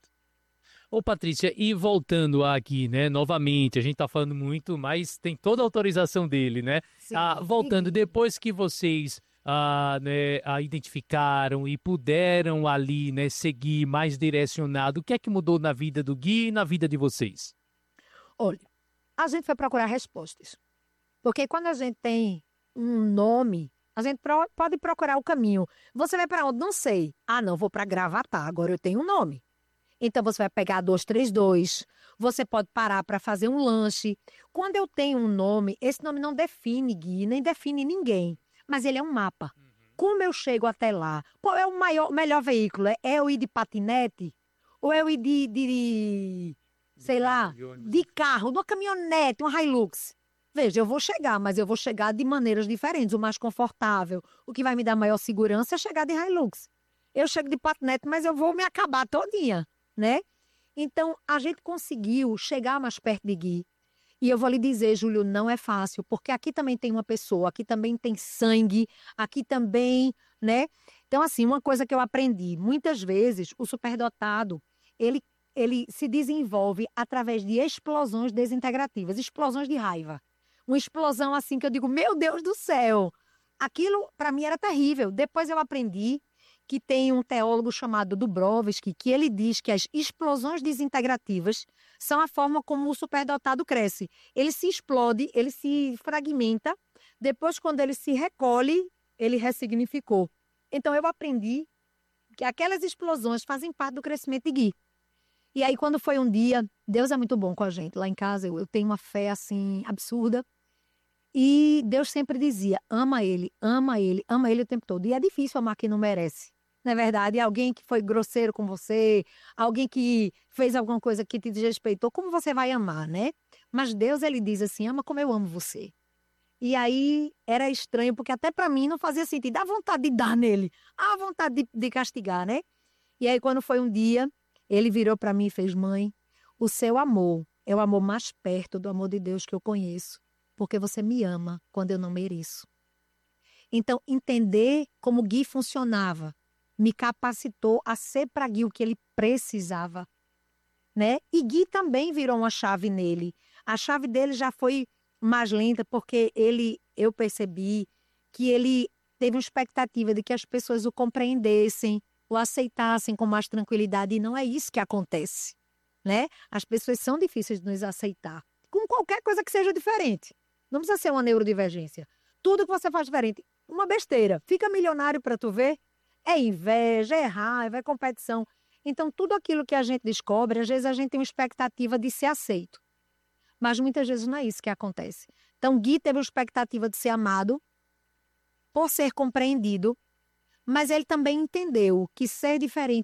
Ô, Patrícia, e voltando aqui, né, novamente, a gente tá falando muito, mas tem toda a autorização dele, né? Sim, ah, voltando, sim. depois que vocês ah, né, ah, identificaram e puderam ali, né, seguir mais direcionado, o que é que mudou na vida do Gui e na vida de vocês? Olha, a gente foi procurar respostas, porque quando a gente tem um nome, a gente pro- pode procurar o caminho. Você vai para onde? Não sei. Ah, não, vou para Gravatar, agora eu tenho um nome. Então, você vai pegar a duzentos e trinta e dois, você pode parar para fazer um lanche. Quando eu tenho um nome, esse nome não define Gui, nem define ninguém, mas ele é um mapa. Uhum. Como eu chego até lá? Qual é o maior, melhor veículo? É eu ir de patinete? Ou eu ir de, de, de sei lá, de carro, de uma caminhonete, uma Hilux? Veja, eu vou chegar, mas eu vou chegar de maneiras diferentes. O mais confortável, o que vai me dar maior segurança é chegar de Hilux. Eu chego de patinete, mas eu vou me acabar todinha, né? Então, a gente conseguiu chegar mais perto de Gui. E eu vou lhe dizer, Júlio, não é fácil, porque aqui também tem uma pessoa, aqui também tem sangue, aqui também, né? Então, assim, uma coisa que eu aprendi, muitas vezes o superdotado, ele, ele se desenvolve através de explosões desintegrativas, explosões de raiva. Uma explosão assim que eu digo, meu Deus do céu! Aquilo, para mim, era terrível. Depois eu aprendi que tem um teólogo chamado Dubrovsky, que ele diz que as explosões desintegrativas são a forma como o superdotado cresce. Ele se explode, ele se fragmenta, depois quando ele se recolhe, ele ressignificou. Então eu aprendi que aquelas explosões fazem parte do crescimento de Gui. E aí quando foi um dia, Deus é muito bom com a gente. Lá em casa eu, eu tenho uma fé assim absurda. E Deus sempre dizia, ama ele, ama ele, ama ele o tempo todo. E é difícil amar quem não merece. Não é verdade? Alguém que foi grosseiro com você, alguém que fez alguma coisa que te desrespeitou, como você vai amar, né? Mas Deus, ele diz assim, ama como eu amo você. E aí era estranho, porque até para mim não fazia sentido. Dá vontade de dar nele, a vontade de, de castigar, né? E aí quando foi um dia, ele virou para mim e fez, mãe, o seu amor é o amor mais perto do amor de Deus que eu conheço. Porque você me ama quando eu não mereço. Então, entender como Gui funcionava me capacitou a ser para Gui o que ele precisava, né? E Gui também virou uma chave nele. A chave dele já foi mais lenta porque ele, eu percebi que ele teve uma expectativa de que as pessoas o compreendessem, o aceitassem com mais tranquilidade, e não é isso que acontece, né? As pessoas são difíceis de nos aceitar. com qualquer coisa que seja diferente. Não precisa ser uma neurodivergência. Tudo que você faz diferente, uma besteira. Fica milionário para tu ver. É inveja, é raiva, é competição. Então, tudo aquilo que a gente descobre, às vezes a gente tem uma expectativa de ser aceito. Mas muitas vezes não é isso que acontece. Então, Gui teve uma expectativa de ser amado, por ser compreendido, mas ele também entendeu que ser diferente